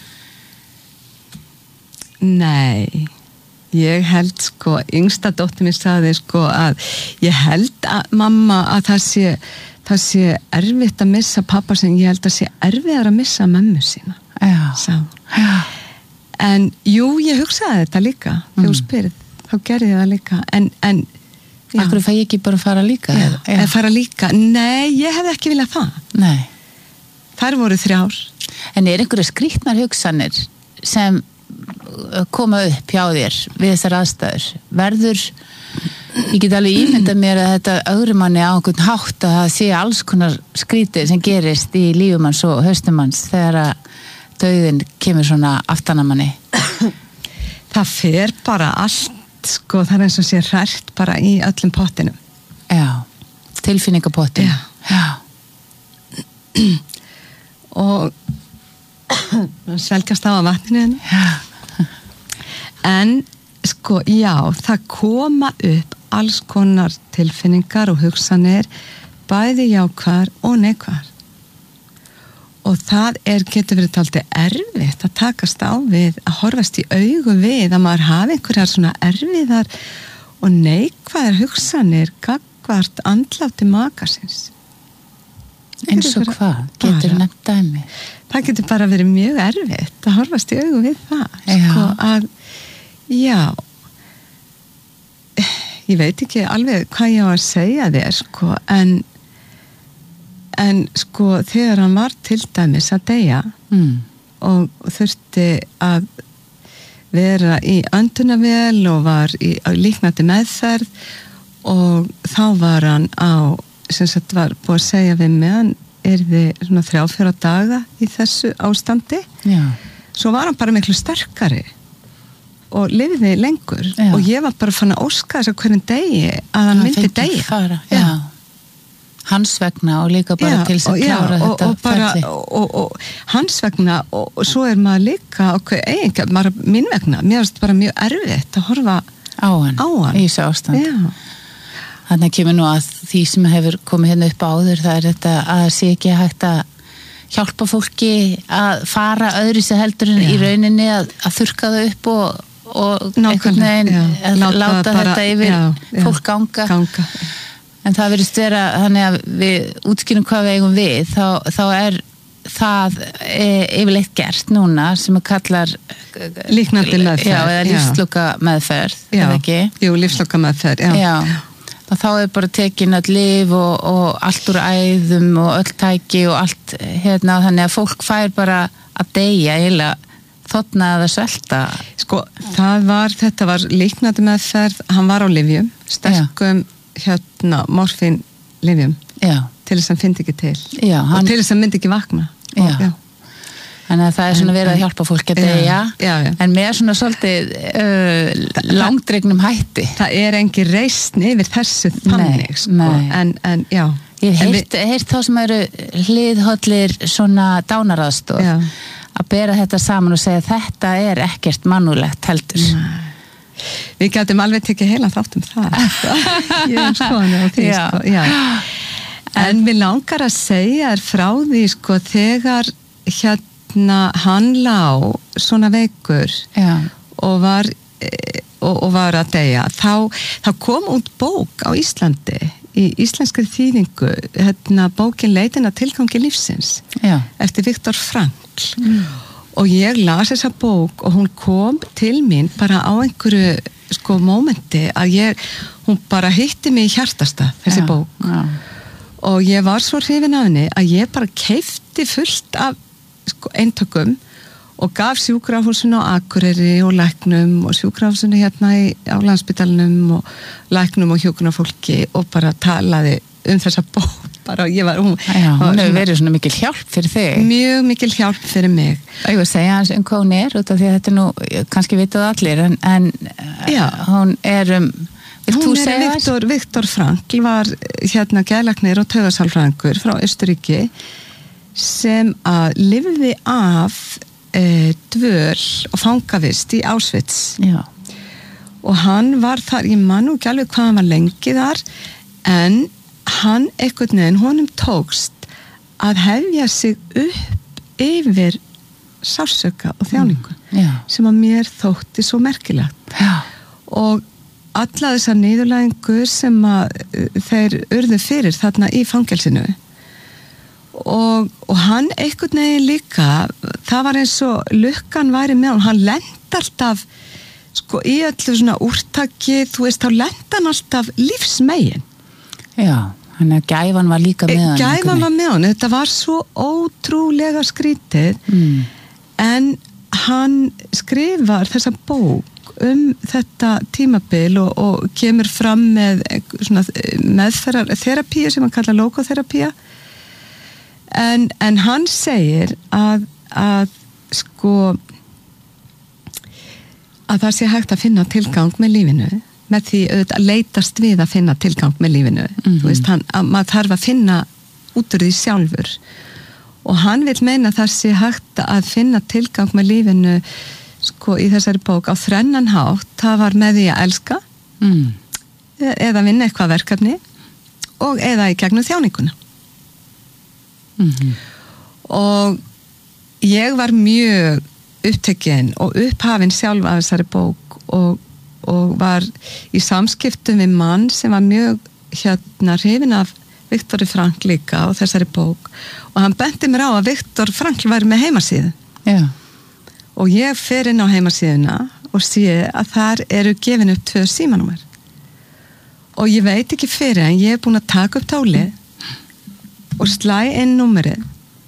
Nei, ég held sko, yngsta dóttir mér sagði sko að ég held að mamma að það sé, það sé erfitt að missa pappa sem ég held að sé erfiðar að missa mömmu sína. Já. Sá. Já. En jú, ég hugsaði þetta líka, þegar þú mm. spyrð, þá gerði ég það líka, en, en Akkur fæ ég ekki bara að fara líka? Já, eða fara líka? Nei, ég hefði ekki viljað það. Nei. Þær voru þrjár. En er einhverju skrýtnar hugsanir sem koma upp hjá þér við þessar aðstæður? Verður, ég get alveg ímyndað mér að þetta öðrumanni á einhvern hátt að það sé alls konar skrýtir sem gerist í lífumanns og haustumanns þegar að dauðinn kemur svona aftanamanni. Það fer bara allt sko, það er eins og sé hrært bara í öllum pottinum. Já, tilfinningapottin. Já. Já. Og svelgast á að vatninu. Já. En sko, já, það koma upp alls konar tilfinningar og hugsanir, bæði jákvæðar og neikvæðar. Og það er, getur verið taldið erfitt að takast á við, að horfast í augu við, að maður hafi einhverjar svona erfiðar og neikvæðar hugsanir gagnvart andláti makasins. Eins og hvað? Getur nefnt dæmi? Það getur bara verið mjög erfitt að horfast í augu við það. Já. Sko að, já, ég veit ekki alveg hvað ég á að segja þér, sko, en En sko þegar hann var til dæmis að deyja mm. og þurfti að vera í öndunarvél og var í líknandi meðferð og þá var hann á, sem sagt var búið að segja við mig, hann yrði svona þrjá fjóra daga í þessu ástandi. Já. Svo var hann bara miklu sterkari og lifði lengur Já. og ég var bara fann að óska þess að hverjum degi að hann myndi degi fara, já. Já. Hans vegna og líka bara já, til þess að og, klára já, þetta og, og bara, ferli og, og, og hans vegna og, og svo er maður líka okay, eiginlega, maður, mín vegna, mér finnst bara mjög erfitt að horfa á hann, á hann. í þessu ástand já. Þannig kemur nú að því sem hefur komið hérna upp áður, það er þetta að það sé ekki hægt að hjálpa fólki að fara öðru sér heldur en Já. í rauninni að, að þurrka það upp og, og einhvern veginn já, að láta láta bara- þetta yfir já, já. fólk ganga. ganga En það verðist vera, þannig að við útskýrum hvað við eigum við, þá, þá er það e, yfirleitt gert núna sem að kallar líknandi meðferð já, eða lífsluka meðferð, já, eða ekki? jú, lífsloka meðferð, já, Já. Þá er bara tekin öll lyf og, og allt úr æðum og öll tæki og allt hérna, þannig að fólk fær bara að deyja eiginlega þotna eða svelta. sko, það var, þetta var líknandi meðferð, hann var á lyfjum, sterkum hérna, morfín lyfjum Já, til þess að hann fyndi ekki til já, og hann, til þess að hann myndi ekki vakna Já. og, já. þannig að það er svona verið að hjálpa fólk að Já, deyja, já, já. en með svona svolítið uh, langdregnum hætti. það er engi reisni yfir þessu þannig, sko, nei. en, en já Ég hef En heyrt, heyrt þá sem eru hliðhollir svona dánaraðstof Já. að bera þetta saman og segja þetta er ekkert mannúlegt heldur. Við gætum alveg tekið heila þátt um það. Ég er skoðan á því, Já. sko. Já. En mér langar að segja þér frá því, sko, þegar hérna hann lá svona veikur Já. og var, eh, og, og var að deyja, þá, þá kom út bók á Íslandi, í íslenskri þýðingu, hérna bókin Leitin að tilgangi lífsins, Já. eftir Viktor Frankl. Mm. Og ég las þessa bók og hún kom til mín bara á einhverju sko mómenti að ég, hún bara hitti mig í hjartasta, þessi Já, bók. já. Og ég var svo hrifin af henni að ég bara keifti fullt af sko eintökum og gaf sjúkrahúsinu á Akureyri og læknum og sjúkrahúsinu hérna í, á Landspítalanum og læknum og hjúkrunarfólki og bara talaði um þessa bók. Bara, ég var, hún, Já, hún hefur verið svona mikil hjálp fyrir þig. Mjög mikil hjálp fyrir mig. Ég vil segja hans um hvað hún er, út af því að þetta er nú, kannski vitað allir, en, en hún er um, vilt þú segja þess? Viktor, Viktor Frankl var hérna geðlæknir og taugasálfræðingur frá Austurríki sem að lifði af e, dvöl og fangavist í Auschwitz. Já. Og hann var þar, ég man nú ekki alveg hvað hann var lengi þar, en hann einhvern veginn, honum tókst að hefja sig upp yfir sársauka og þjáningu mm, sem að mér þótti svo merkilegt. Já. Og alla þessar niðurlægingur sem að þeir urðu fyrir þarna í fangelsinu og, og hann einhvern veginn líka, það var eins og lukkan væri með hann, hann lent alltaf sko í öllu svona úrtaki, þú veist, þá lent hann alltaf lífsmegin. Já, hann að gæfan var líka með hann. Gæfan var með hann, þetta var svo ótrúlega skrítið, mm. en hann skrifar þessa bók um þetta tímabil og, og kemur fram með svona meðferðar þerapíu sem hann kallar logoþerapía, en, en hann segir að, að sko að það sé hægt að finna tilgang með lífinu með því að leitast við að finna tilgang með lífinu. Mm-hmm. Þú veist, hann, að, maður þarf að finna út úr því sjálfur og hann vil meina það sé hægt að finna tilgang með lífinu sko í þessari bók á þrennan hátt, það var með því að elska mm. eða vinna eitthvað verkefni og eða í gegnum þjáninguna. Mm-hmm. Og ég var mjög upptekinn og upphafin sjálf af þessari bók og og var í samskiptum við mann sem var mjög hérna hrifinn af Viktor Frankl líka og þessari bók og hann benti mér á að Viktor Frankl væri með heimasíðu. Já. Og ég fer inn á heimasíðuna og sé að þar eru gefin upp tvö símanúmer og ég veit ekki fyrir en ég er búin að taka upp tálið og slæ inn númerið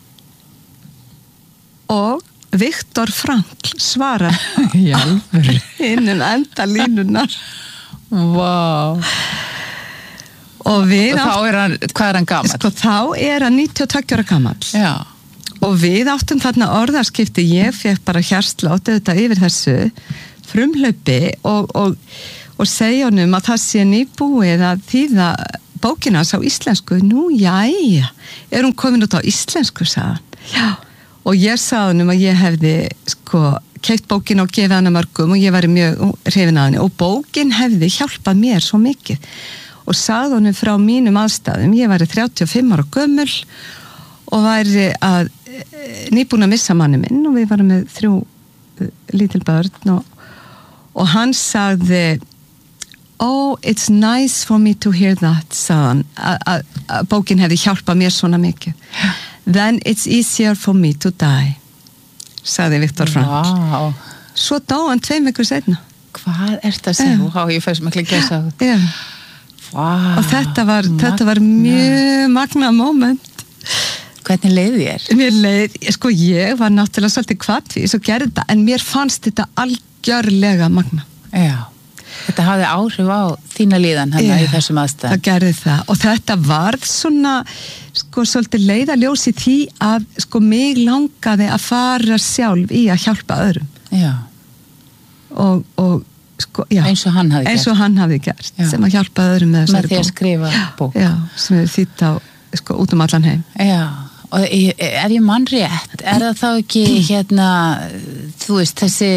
og Viktor Frankl svarar innan enda línunar. Vá. Og við og þá er hann, hvað er hann gamall? Sko þá er hann níutíu og tveggja ára gamall. Já. Og við áttum þarna orðarskipti, ég fekk bara hjartslátt auðvitað yfir þessu, frumhlaupi og, og, og segja honum að það sé nýbúið að þýða bókina á íslensku. Nú, jæja, er hún komin út á íslensku, sagði hann. Já, og ég sagði honum að ég hefði sko keypt bókina og gefið hana mörgum og ég væri mjög hrifin af henni og bókin hefði hjálpað mér svo mikið og sagði honum frá mínum aðstæðum. Ég væri þrjátíu og fimm ára gömul og væri að nýbúin að missa manni minn og við varum með þrjú lítil börn og, og hann sagði oh, it's nice for me to hear that, sagði hann, að bókin hefði hjálpað mér svona mikið. Then it's easier for me to die, sagði Viktor Frank. Wow. Svo dó hann tveim vikur seinna. Hvað er þetta að segja? Há, ég fæst miklu að gesa það. Já. Wow. Og þetta var, þetta var mjög magna moment. Hvernig leiði þér? Mér leið, sko ég var náttúrulega svolítið hvatvís og gerði þetta, en mér fannst þetta algjörlega magna. Já. Þetta hafði áhrif á þína líðan hérna í þessum aðstæðum. Það gerði það og þetta varð svona sko svolítið leiðaljós í því að sko mig langaði að fara sjálf í að hjálpa öðrum. Já. Og, og sko, já. Eins og hann hafði gert. Eins og hann hafði gert, já. Sem að hjálpa öðrum með þessari bók. Með því að skrifa bók. Já, sem er þýtt á sko út um allan heim. Já, og ef ég mann rétt, er það þá ekki hérna, þú veist, þessi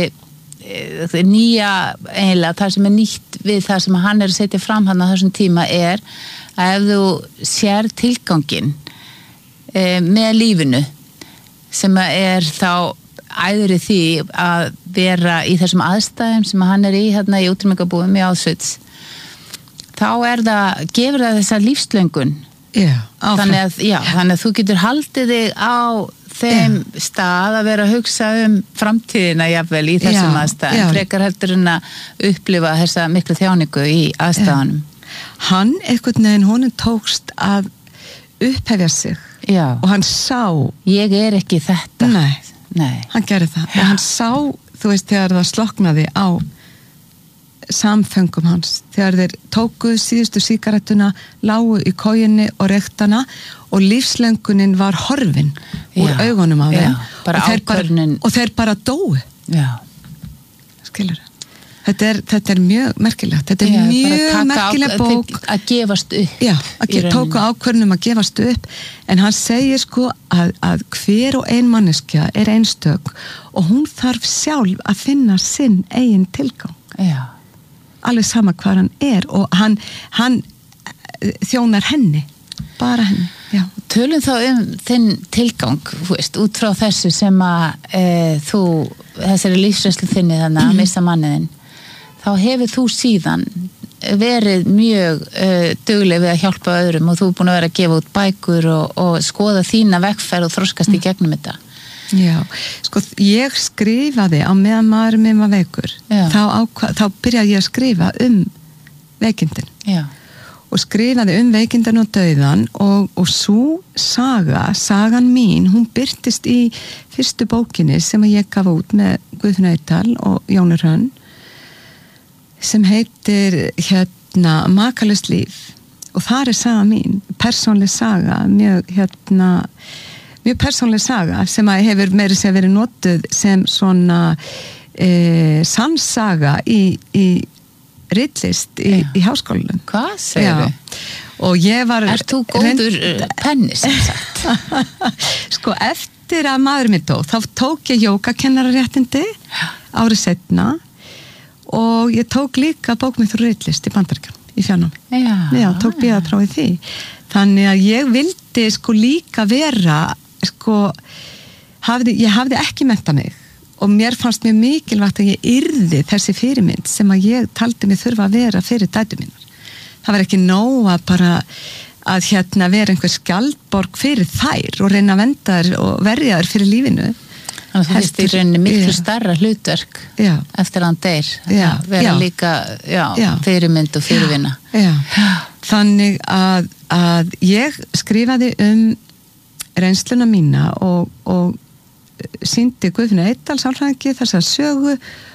nýja eiginlega, það sem er nýtt við það sem hann er að setja fram hann á þessum tíma er að ef þú sér tilgangin e, með lífinu sem er þá æður í því að vera í þessum aðstæðum sem hann er í hérna í útrýmingabúðum í Auschwitz, þá er það, gefur það þessa lífslöngun. Já, þannig að, já, þannig að þú getur haldið þig á þeim já. Stað að vera að hugsa um framtíðina jafnvel í þessum já, aðstæðum, já. Frekar heldur en að upplifa þessa miklu þjáningu í aðstæðanum. Hann, einhvern veginn, honum tókst að upphefja sig já. Og hann sá ég er ekki þetta. Nei, Nei. Hann gerði það já. Og hann sá, þú veist, þegar það sloknaði á samfengum hans, þegar þeir tókuð síðustu sígarettuna, lágu í kojunni og rektana og lífslöngunin var horfin úr já, augunum á þeim og þeir, bara, og þeir bara dói. Já. Skilur þetta er, þetta er mjög merkilegt, þetta er já, mjög merkileg á, bók að gefast upp. Já, að tóka ákvörnum að gefast upp, en hann segir sko að, að hver og ein manneskja er einstök og hún þarf sjálf að finna sinn eigin tilgang. Já. Alveg sama hvað hann er og hann, hann þjónar henni, bara henni. Já. Tölum þá um þinn tilgang, veist, út frá þessu sem að e, þú, þessari lífsreynslu þinni þannig að mm. missa manniðinn, þá hefur þú síðan verið mjög e, dugleg við að hjálpa öðrum og þú er búin að vera að gefa út bækur og, og skoða þína vegferð og þroskast mm. í gegnum þetta. Já, sko ég skrifaði á meðan maður minn var veikur þá, ákvað, þá byrjaði ég að skrifa um veikindin Já. Og skrifaði um veikindin og dauðan og, og svo saga, sagan mín, hún birtist í fyrstu bókinni sem ég gaf út með Guðfinnu Eydal og Jóni Hrönn sem heitir hérna Makalaust líf og þar er saga mín, persónleg saga, mjög hérna mjög persónleg saga sem að hefur meiri sér verið notuð sem svona e, sannsaga í, í ritlist í, í háskólanum. Hvað segir þið? Og ég var... Er þú góður reynd... penni sem sagt? Sko, eftir að maður minn dó, þá tók ég jógakennararéttindi árið setna og ég tók líka bókmyndur ritlist í Bandaríkjunum, í fjarnámi. Já. Já, tók bíðaprófið því. Þannig að ég vildi sko líka vera sko, hafði, ég hafði ekki menntað mig og mér fannst mjög mikilvægt að ég yrði þessi fyrirmynd sem að ég taldi mig þurfa að vera fyrir dætur mínar. Það var ekki nóg að bara að hérna vera einhver skjaldborg fyrir þær og reyna að venda þær og verja þær fyrir lífinu. Þannig að þú veist í rauninni miklu já. Starra hlutverk já. Eftir að hann deyr. Já. Vera já. Líka já, fyrirmynd og fyrirvinna. Já. Þannig að, að ég skrifaði um reynsluna mína og, og sýndi Guðfinnu Eydal sálfræðingi þessa sögu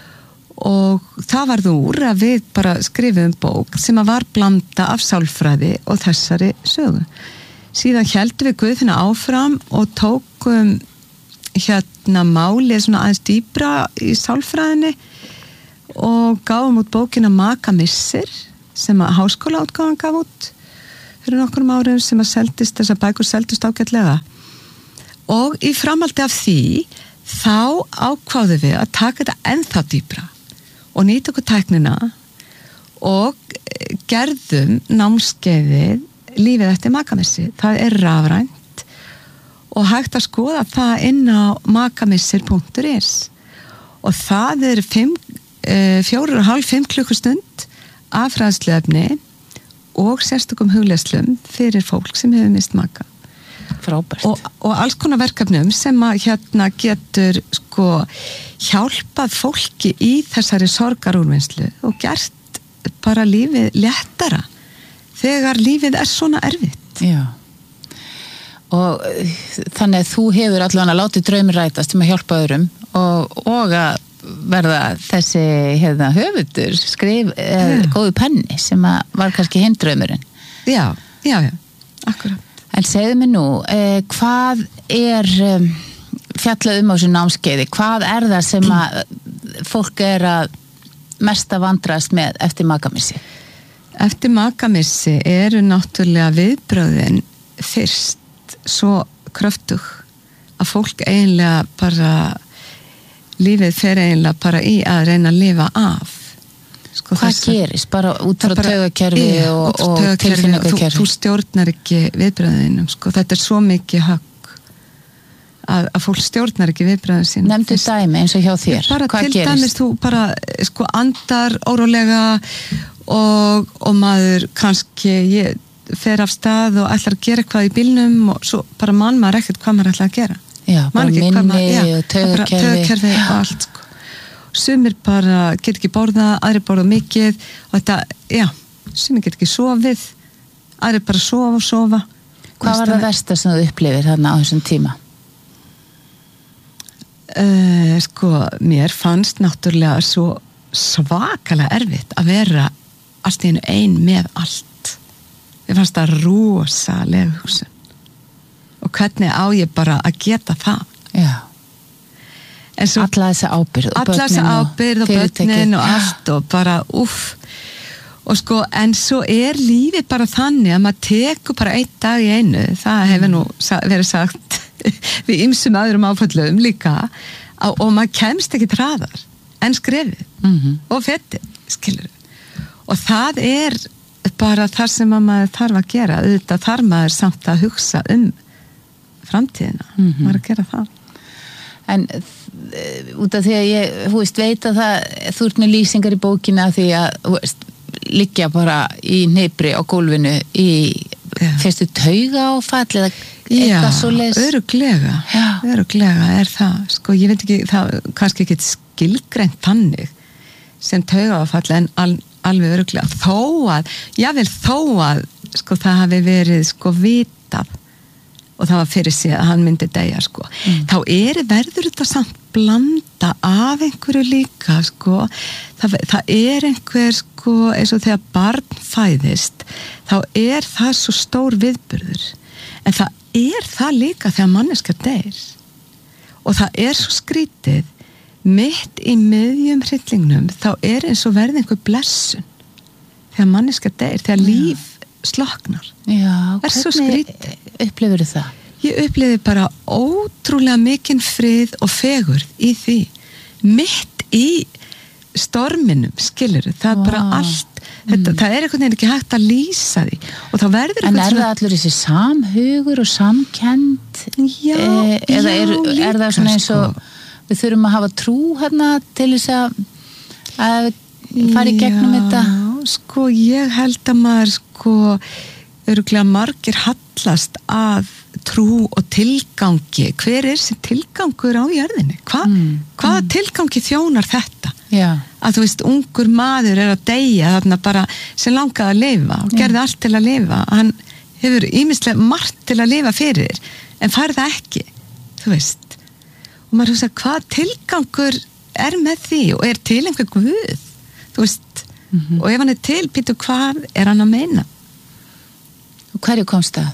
og það varð úr að við bara skrifum bók sem að var blanda af sálfræði og þessari sögu. Síðan héldum við Guðfinnu áfram og tókum hérna málið svona aðeins dýpra í sálfræðinni og gáum út bókina Maka missir sem að háskólaútgáfan gaf út fyrir nokkrum árum sem að seldist, þessar bækur seldist ágætlega og í framhaldi af því þá ákváðum við að taka þetta ennþá dýpra og nýta okkur tæknina og gerðum námskeiðið lífið eftir makamissi. Það er rafrænt og hægt að skoða það inn á makamissir punktur is og það er fimm, fjórir og hálf, fimm klukkustund af fræðsluefni og sérstökum hugleiðslum fyrir fólk sem hefur mist maka. Frábært. Og, og alls konar verkefnum sem að hérna getur sko hjálpað fólki í þessari sorgarúrvinnslu og gert bara lífið léttara þegar lífið er svona erfitt. Já. Og þannig að þú hefur allavega látið draumir rætast um að hjálpa öðrum og, og að verða þessi hérna, höfundur skrif eh, góðu penni sem að var kannski hinn draumurinn. Já, já, já, akkurat. En segðu mig nú, eh, hvað er um, fjallað um á þessu námskeiði? Hvað er það sem að fólk er að mest að vandrast með eftir makamissi? Eftir makamissi eru náttúrulega viðbröðin fyrst svo kröftug að fólk eiginlega bara lífið fer eiginlega bara í að reyna að lifa af. Sko, hvað þessa, gerist? Bara út frá taugakerfi og, og tilfinningakerfi? Þú stjórnar ekki viðbröðinum. Sko. Þetta er svo mikið högg að, að fólk stjórnar ekki viðbröðin sín. Nefndu dæmi eins og hjá þér. Bara hvað til gerist? Dæmis þú bara sko, andar órólega og, og maður kannski ég, fer af stað og ætlar að gera eitthvað í bílnum og svo bara mann maður ekkert hvað maður ætlar að gera. Já, bara minni maður, já, og taugakerfi. Taugakerfi og allt sko. Sumir bara get ekki borða, aðri borða mikið og þetta, já, sumir get ekki sofið, aðri bara sofa og sofa. Hvað var það versta sem þú upplifir þarna á þessum tíma? Uh, sko, mér fannst náttúrulega svo svakalega erfitt að vera allt í einu ein með allt. Mér fannst það rosalega hugsun. Og hvernig á ég bara að geta það? Já. Svo, alla þessi ábyrð alla þessi ábyrð og börnin og allt og bara uff og sko en svo er lífið bara þannig að maður tekur bara einn dag í einu það hefur nú verið sagt við ýmsum öðrum áföllum líka og maður kemst ekki hraðar en skrefið mm-hmm. og fetið, skilur og það er bara þar sem maður þarf að gera auðvitað þarf maður samt að hugsa um framtíðina mm-hmm. maður að gera það en út af því að ég, þú veist, veit að það, þú ert með lýsingar í bókina því að, þú veist, liggja bara í hnipri á gólfinu í yeah. fyrstu tauga áfall eða eitthvað svo leys. Já, öruglega, öruglega er það, sko, ég veit ekki, það kannski ekki skilgreint þannig sem tauga áfall en al, alveg öruglega, þó að, jável þó að, sko, það hafi verið, sko, vitað og það var fyrir sig að hann myndi deyja sko. Mm. Þá er verður þetta samt blanda af einhverju líka sko. Það, það er einhver sko, eins og þegar barn fæðist þá er það svo stór viðburður en það er það líka þegar manneska deyr og það er svo skrítið mitt í miðjum hryllingnum þá er eins og verði einhver blessun þegar manneska deyr, þegar líf sloknar. Já, hvernig upplifir það? Ég upplifi bara ótrúlega mikinn frið og fegurð í því. Mitt í storminum, skilur það er wow. bara allt, þetta, mm. það er einhvern veginn ekki hægt að lýsa því. Og þá verður en er það svona... allur þessi samhugur og samkennd? Já, e, eða já, er, líka, er það svona eins og sko. Við þurfum að hafa trú hérna til þess að, að fara í gegnum já, þetta? Sko, ég held að maður sko, öruglega margir hallast að trú og tilgangi. Hver er þessi tilgangur á jörðinni? Hva, mm. Hvaða mm. tilgangi þjónar þetta? Já. Að þú veist, ungur maður er að deyja þarna bara sem langaði að lifa og gerði Já. Allt til að lifa. Hann hefur ýmislega margt til að lifa fyrir en fær það ekki, þú veist. Og maður hugsa, hvað tilgangur er með því og er til einhver guð? Þú veist, mm-hmm. og ef hann er til, býtu hvað er hann að meina? Og hverju komst það?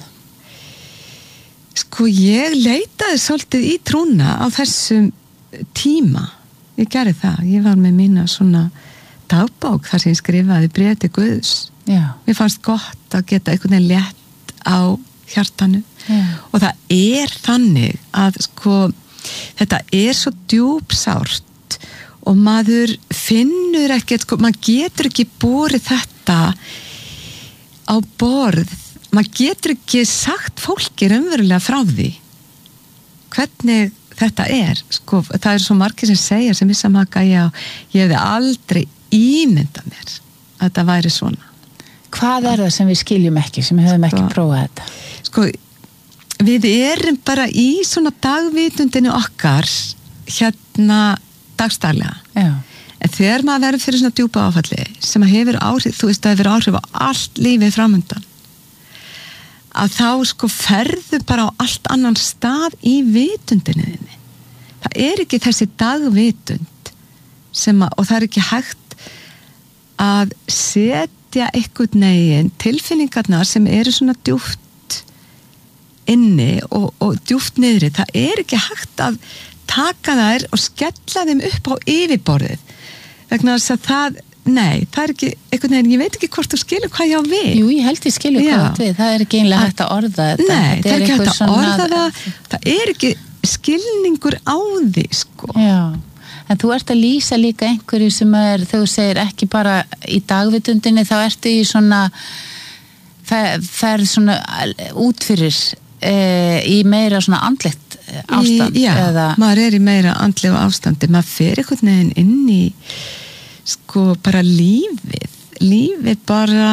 Sko, ég leitaði svolítið í trúna á þessum tíma. Ég gerði það. Ég var með mína svona dagbók þar sem ég skrifaði bréf til Guðs. Já. Mér fannst gott að geta einhvern veginn létt á hjartanu. Já. Og það er þannig að sko þetta er svo djúpsárt og maður finnur ekkert, sko, maður getur ekki borið þetta á borð, maður getur ekki sagt fólki raunverulega frá því hvernig þetta er, sko, það er svo margir sem segja sem missa maka, já, ég hefði aldrei ímyndað mér að þetta væri svona. Hvað er það sem við skiljum ekki, sem við höfum ekki sko, prófað þetta? Sko, við erum bara í svona dagvitundinu okkar hérna dagstaglega. Já. En þegar maður verður fyrir svona djúpa áfalli sem að hefur áhrif, þú veist að hefur áhrif á allt lífið framundan, að þá sko ferðu bara á allt annan stað í vitundinu þinni. Það er ekki þessi dagvitund sem að, og það er ekki hægt að setja einhvern veginn tilfinningarnar sem eru svona djúpt inni og, og djúpt niðri, það er ekki hægt að taka þær og skella þeim upp á yfirborðið vegna þess að það, nei, það er ekki einhvern veginn, ég veit ekki hvort þú skilur hvað ég á við. Jú, ég held ég skilur hvað átt við, það er ekki einlega hægt að orða þetta. Nei, þetta það er ekki hægt að svona... orða það, það er ekki skilningur á því, sko. Já, en þú ert að lýsa líka einhverju sem er, þegar þú segir ekki bara í dagvitundinni, þá ertu í svona, það, það er svona útfyrir e, í meira svona andlegt ástand. Í, já, eða... maður er í meira andlegu ástandi, maður fer einhvern veginn inn í sko bara lífið lífið bara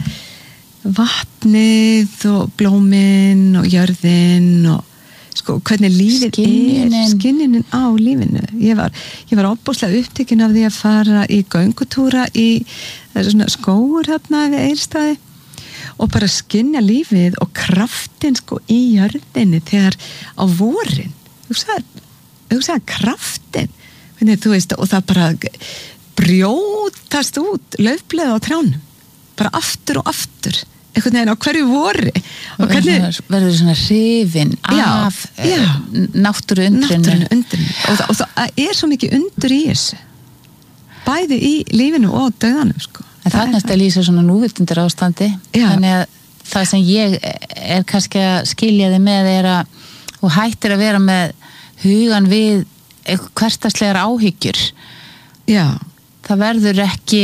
vatnið og blómin og jörðin og sko hvernig lífið Skynjunin. er skynjunin á lífinu ég var, ég var óbúslega upptekin af því að fara í göngutúra í það er svona skógur hérna við Egilsstaði og bara skynja lífið og kraftin sko í jörðinni þegar á vorin þú sagði, þú sagði kraftin hvernig þú veist og það bara brjótast út laufblöð á trjánum bara aftur og aftur einhvern veginn á hverju vori og og hvernig verður svona hrifin af náttúru undrinu og, og það er svo mikið undur í þessu bæði í lífinu og döðanum sko. en það er næst að lýsa svona núvitundur ástandi já. Þannig að það sem ég er kannski að skilja þig með er að þú hættir að vera með hugan við hversdagslegar áhyggjur já það verður ekki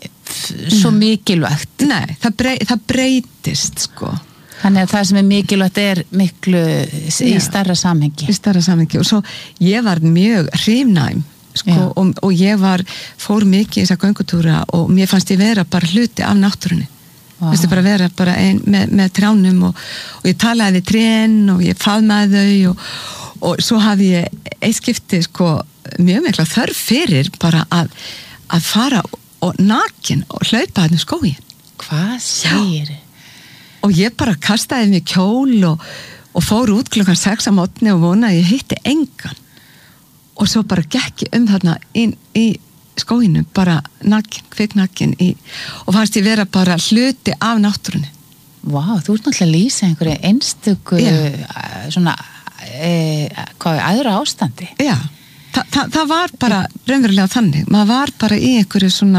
svo mikilvægt. Nei, það, brey, það breytist sko. Þannig að það sem er mikilvægt er miklu í Já, starra samhengi. Í starra samhengi og svo ég var mjög hrifnæm sko, og, og ég var, fór mikið í þessa göngutúra og mér fannst ég vera bara hluti af náttúrunni. Wow. Fannst ég bara vera bara ein, með, með trjánum og, og ég talaði við trén og ég faðmaði þau og, og svo hafði ég eitt skipti sko, mjög mikla þörf fyrir bara að að fara og nakin og hlaupa hann í skógin. Hvað segir þið? Og ég bara kastaði mig kjól og, og fór út klukkan sex að mótni og vona að ég hitti engan. Og svo bara gekk ég um þarna inn í skóginu, bara nakin, kviknakin í, og fannst ég vera bara hluti af náttúrunni. Vá, wow, þú ert náttúrulega að lýsa einhverju einstöku svona, e, hvað er aðra ástandi? Já. Þa, það, það var bara raunverulega þannig, maður var bara í einhverju svona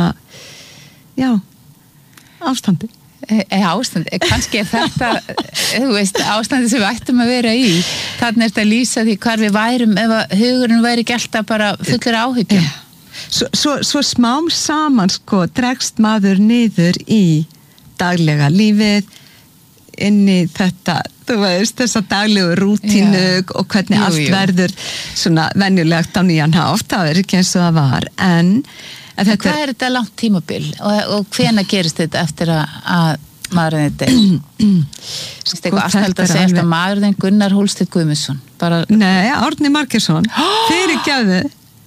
já, ástandi e, e, ástandi, kannski er þetta þú veist, ástandi sem við ættum að vera í þannig er þetta að lýsa því hvar við værum ef að hugurinn væri ekki alltaf bara fullur áhyggjum svo, svo, svo smám saman sko dregst maður niður í daglega lífið inn í þetta, þú veist, þessa daglegu rútínu Já. Og hvernig jú, allt jú. Verður svona venjulegt á nýjan hátt, það er ekki eins og það var, en... en þetta hvað er þetta langt tímabil og, og hvenær gerist þetta eftir að, að maðurinn þetta? Sko, eitthvað aðstæld að segja eftir að maðurinn Gunnar Hólsteinn Guðmundsson, bara... Nei, Árni Margeirsson, fyrir gæðu.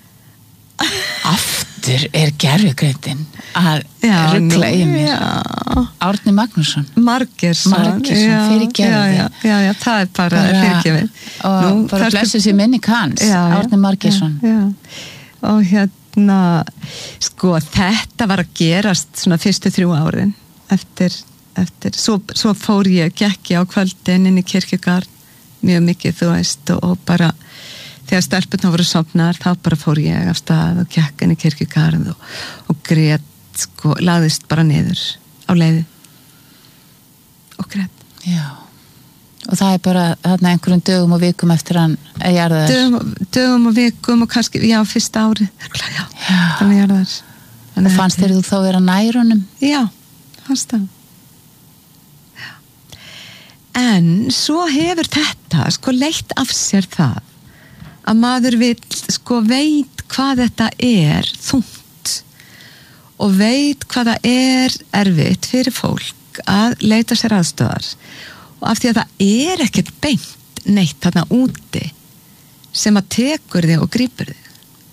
Aftur er gerfugreindin að ruggla í mér. Já. Árni Magnússon. Margeirsson. Margeirsson, fyrir gerði. Já, já, já, það er bara, bara fyrir gefið. Og Nú, bara blessu sér minni kanns, Árni Margeirsson. Já, já. Og hérna, sko, þetta var að gerast svona fyrstu þrjú árin eftir, eftir, svo, svo fór ég, gekk ég á kvöldin inn í kirkjugarð, mjög mikið, þú veist, og, og bara þegar stelpunna voru sofnar, þá bara fór ég af stað og gekk inn í kirkjugarð og, og grét sko lagðist bara niður á leiði og grét. Já, og það er bara þarna einhverjum dögum og vikum eftir hann að jarða þess. Dögum, dögum og vikum og kannski, já, fyrsta árið, já, þannig að jarða þess. Og fannst þér þú þá vera nær honum? Já, fannst það. Já. En svo hefur þetta sko leitt af sér það að maður vill, sko, veit hvað þetta er þungt og veit hvað það er erfitt fyrir fólk að leita sér aðstöðar og af því að það er ekkert beint neitt þarna úti sem að tekur þig og grípur þig.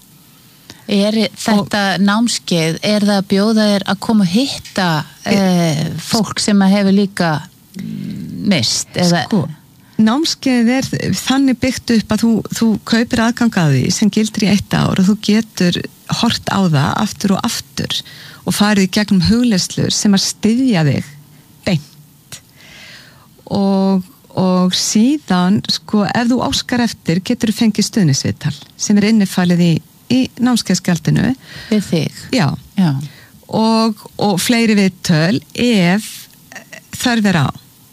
Er þetta og, námskeið, er það að bjóða þér að koma og hitta e, fólk sem að hefur líka mist? Eða? Sko, námskeið er þannig byggt upp að þú, þú kaupir aðgang að því sem gildir í eitt ár og þú getur hort á það aftur og aftur og farið í gegnum hugleiðslur sem að styðja þig beint og, og síðan sko ef þú óskar eftir getur þú fengið stuðningsviðtal sem er innifalið í, í námskeiðsgjaldinu við þig já. Já. Og, og fleiri viðtöl ef þörf er á.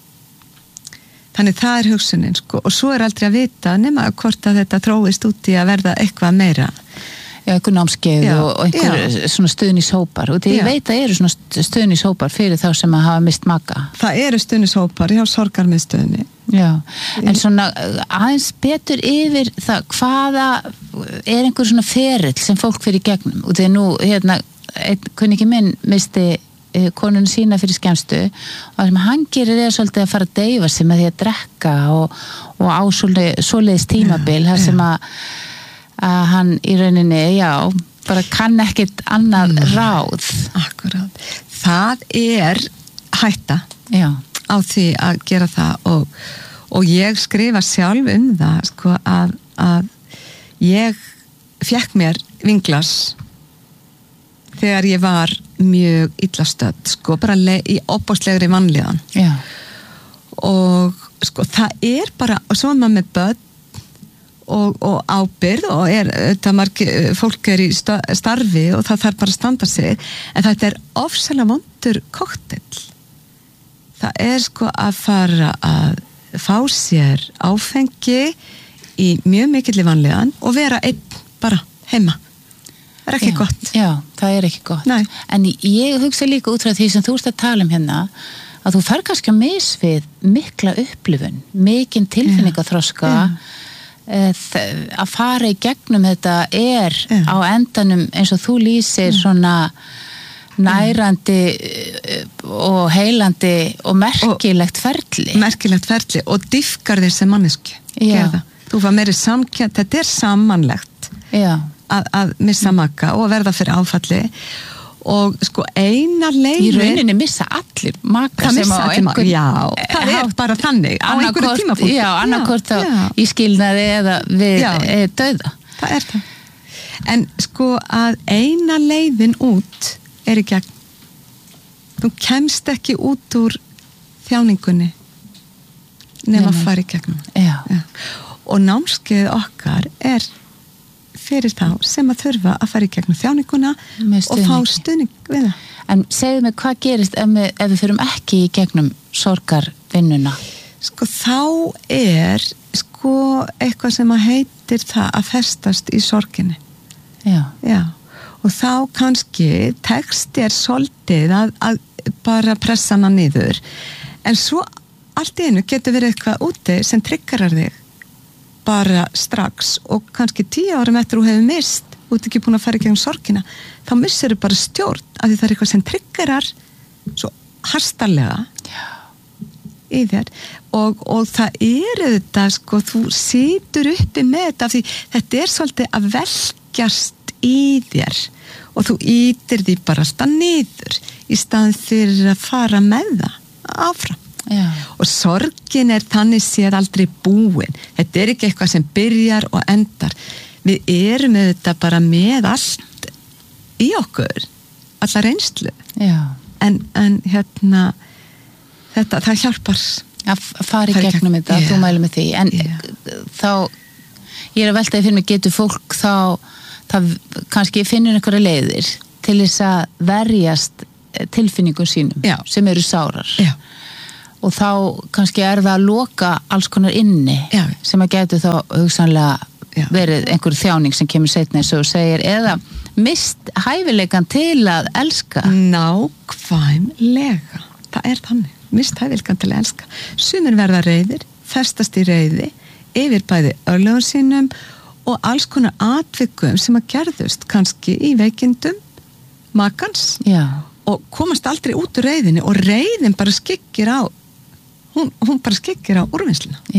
Þannig það er hugsunin sko og svo er aldrei að vita nema hvort að þetta þróist út í að verða eitthvað meira. Já, einhver námskeið já, og, og einhver já. Svona stuðnishópar og því ég veit að eru svona stuðnishópar fyrir þá sem að hafa mist maka. Það eru stuðnishópar hjá sorgarmiðstöðinni. Já, en svona aðeins betur yfir það hvaða er einhver svona ferill sem fólk fyrir gegnum og því nú hérna, kunni ekki minn misti konun sína fyrir skemmstu og það sem hann gerir er svolítið að fara að deyfa sig með því að drekka og, og á svoleiðis tímabil þar sem að, að hann í rauninni, já, bara kann ekkert annað Nei, ráð. Akkurát. Það er hætta já. Á því að gera það og, og ég skrifa sjálf um það sko að, að ég fékk mér vinglas þegar ég var mjög illa stödd, sko, bara í opbáslegri vanlíðan. Já. Og sko, það er bara, og svo er maður með börn og, og ábyrgð og er, þetta margir, fólk er í starfi og það þarf bara að standa sig, en þetta er ofsalega vondur kokteil. Það er sko að fara að fá sér áfengi í mjög mikilli vanlíðan og vera einn bara heima. Það er ekki já, gott. Já, það er ekki gott. Nei. En ég hugsa líka út frá því sem þú ert að tala um hérna að þú fer kannski að misvið mikla upplifun, mikinn tilfinningaþroska að fara í gegnum þetta er já. Á endanum eins og þú lýsir já. Svona nærandi og heilandi og merkilegt ferli. Og, merkilegt ferli og dýfkar þér sem mannesku. Þú var meiri samkjönd, þetta er samanlegt. Já. Að, að missa maka og verða fyrir áfalli og sko eina leiði í rauninni missa allir maka það sem á einhver já, það er bara þannig á einhverju tímafólk já, annarkvort þá í skilnaði eða við e, dauða það er það en sko að eina leiðin út er í gegn þú kemst ekki út úr þjáningunni nema að fara í gegnum já. Já. Og námskeið okkar er fyrir þá sem að þurfa að fara í gegnum þjáninguna og fá stuðning við það. En segðu mig hvað gerist ef við, ef við fyrum ekki í gegnum sorgarvinnuna? Sko þá er sko eitthvað sem að heitir það að festast í sorginni. Já. Já. Og þá kannski tekst er svolítið að, að bara pressa hana niður. En svo allt í einu getur verið eitthvað úti sem triggerar þig bara strax og kannski tíu árum eftir þú hefur mist og þú ert ekki búin að fara í gegnum sorgina þá missir þú bara stjórn af því það er eitthvað sem triggerar svo hastarlega í þér og, og það er þetta sko, þú situr uppi með þetta af því þetta er svolítið að velkjast í þér og þú ítir því bara alltaf niður í staðin fyrir að fara með það áfram. Já. Og sorgin er þannig séð aldrei búin þetta er ekki eitthvað sem byrjar og endar við erum auðvitað bara með allt í okkur alla reynslu en, en hérna þetta, það hjálpar að fara í gegnum þetta, yeah. Þú mælir með því en yeah. Þá ég er að veltaði fyrir mig getur fólk þá það kannski finnur einhverja leiðir til þess að verjast tilfinningum sínum Já. sem eru sárar. Já. Og þá kannski er það að loka alls konar inni Já. sem að gætu þá hugsanlega Já. verið einhver þjáning sem kemur seinna eins og þú segir, eða mist hæfileikan til að elska. Nákvæmlega. Það er þannig. Mist hæfileikan til að elska. Sumir verða reiðir, festast í reiði, yfir bæði örlögum sínum og alls konar atvikum sem að gerðust kannski í veikindum makans Já. og komast aldrei út úr reiðinni og reiðin bara skyggir á hún, hún bara skyggir á úrvinnsluna.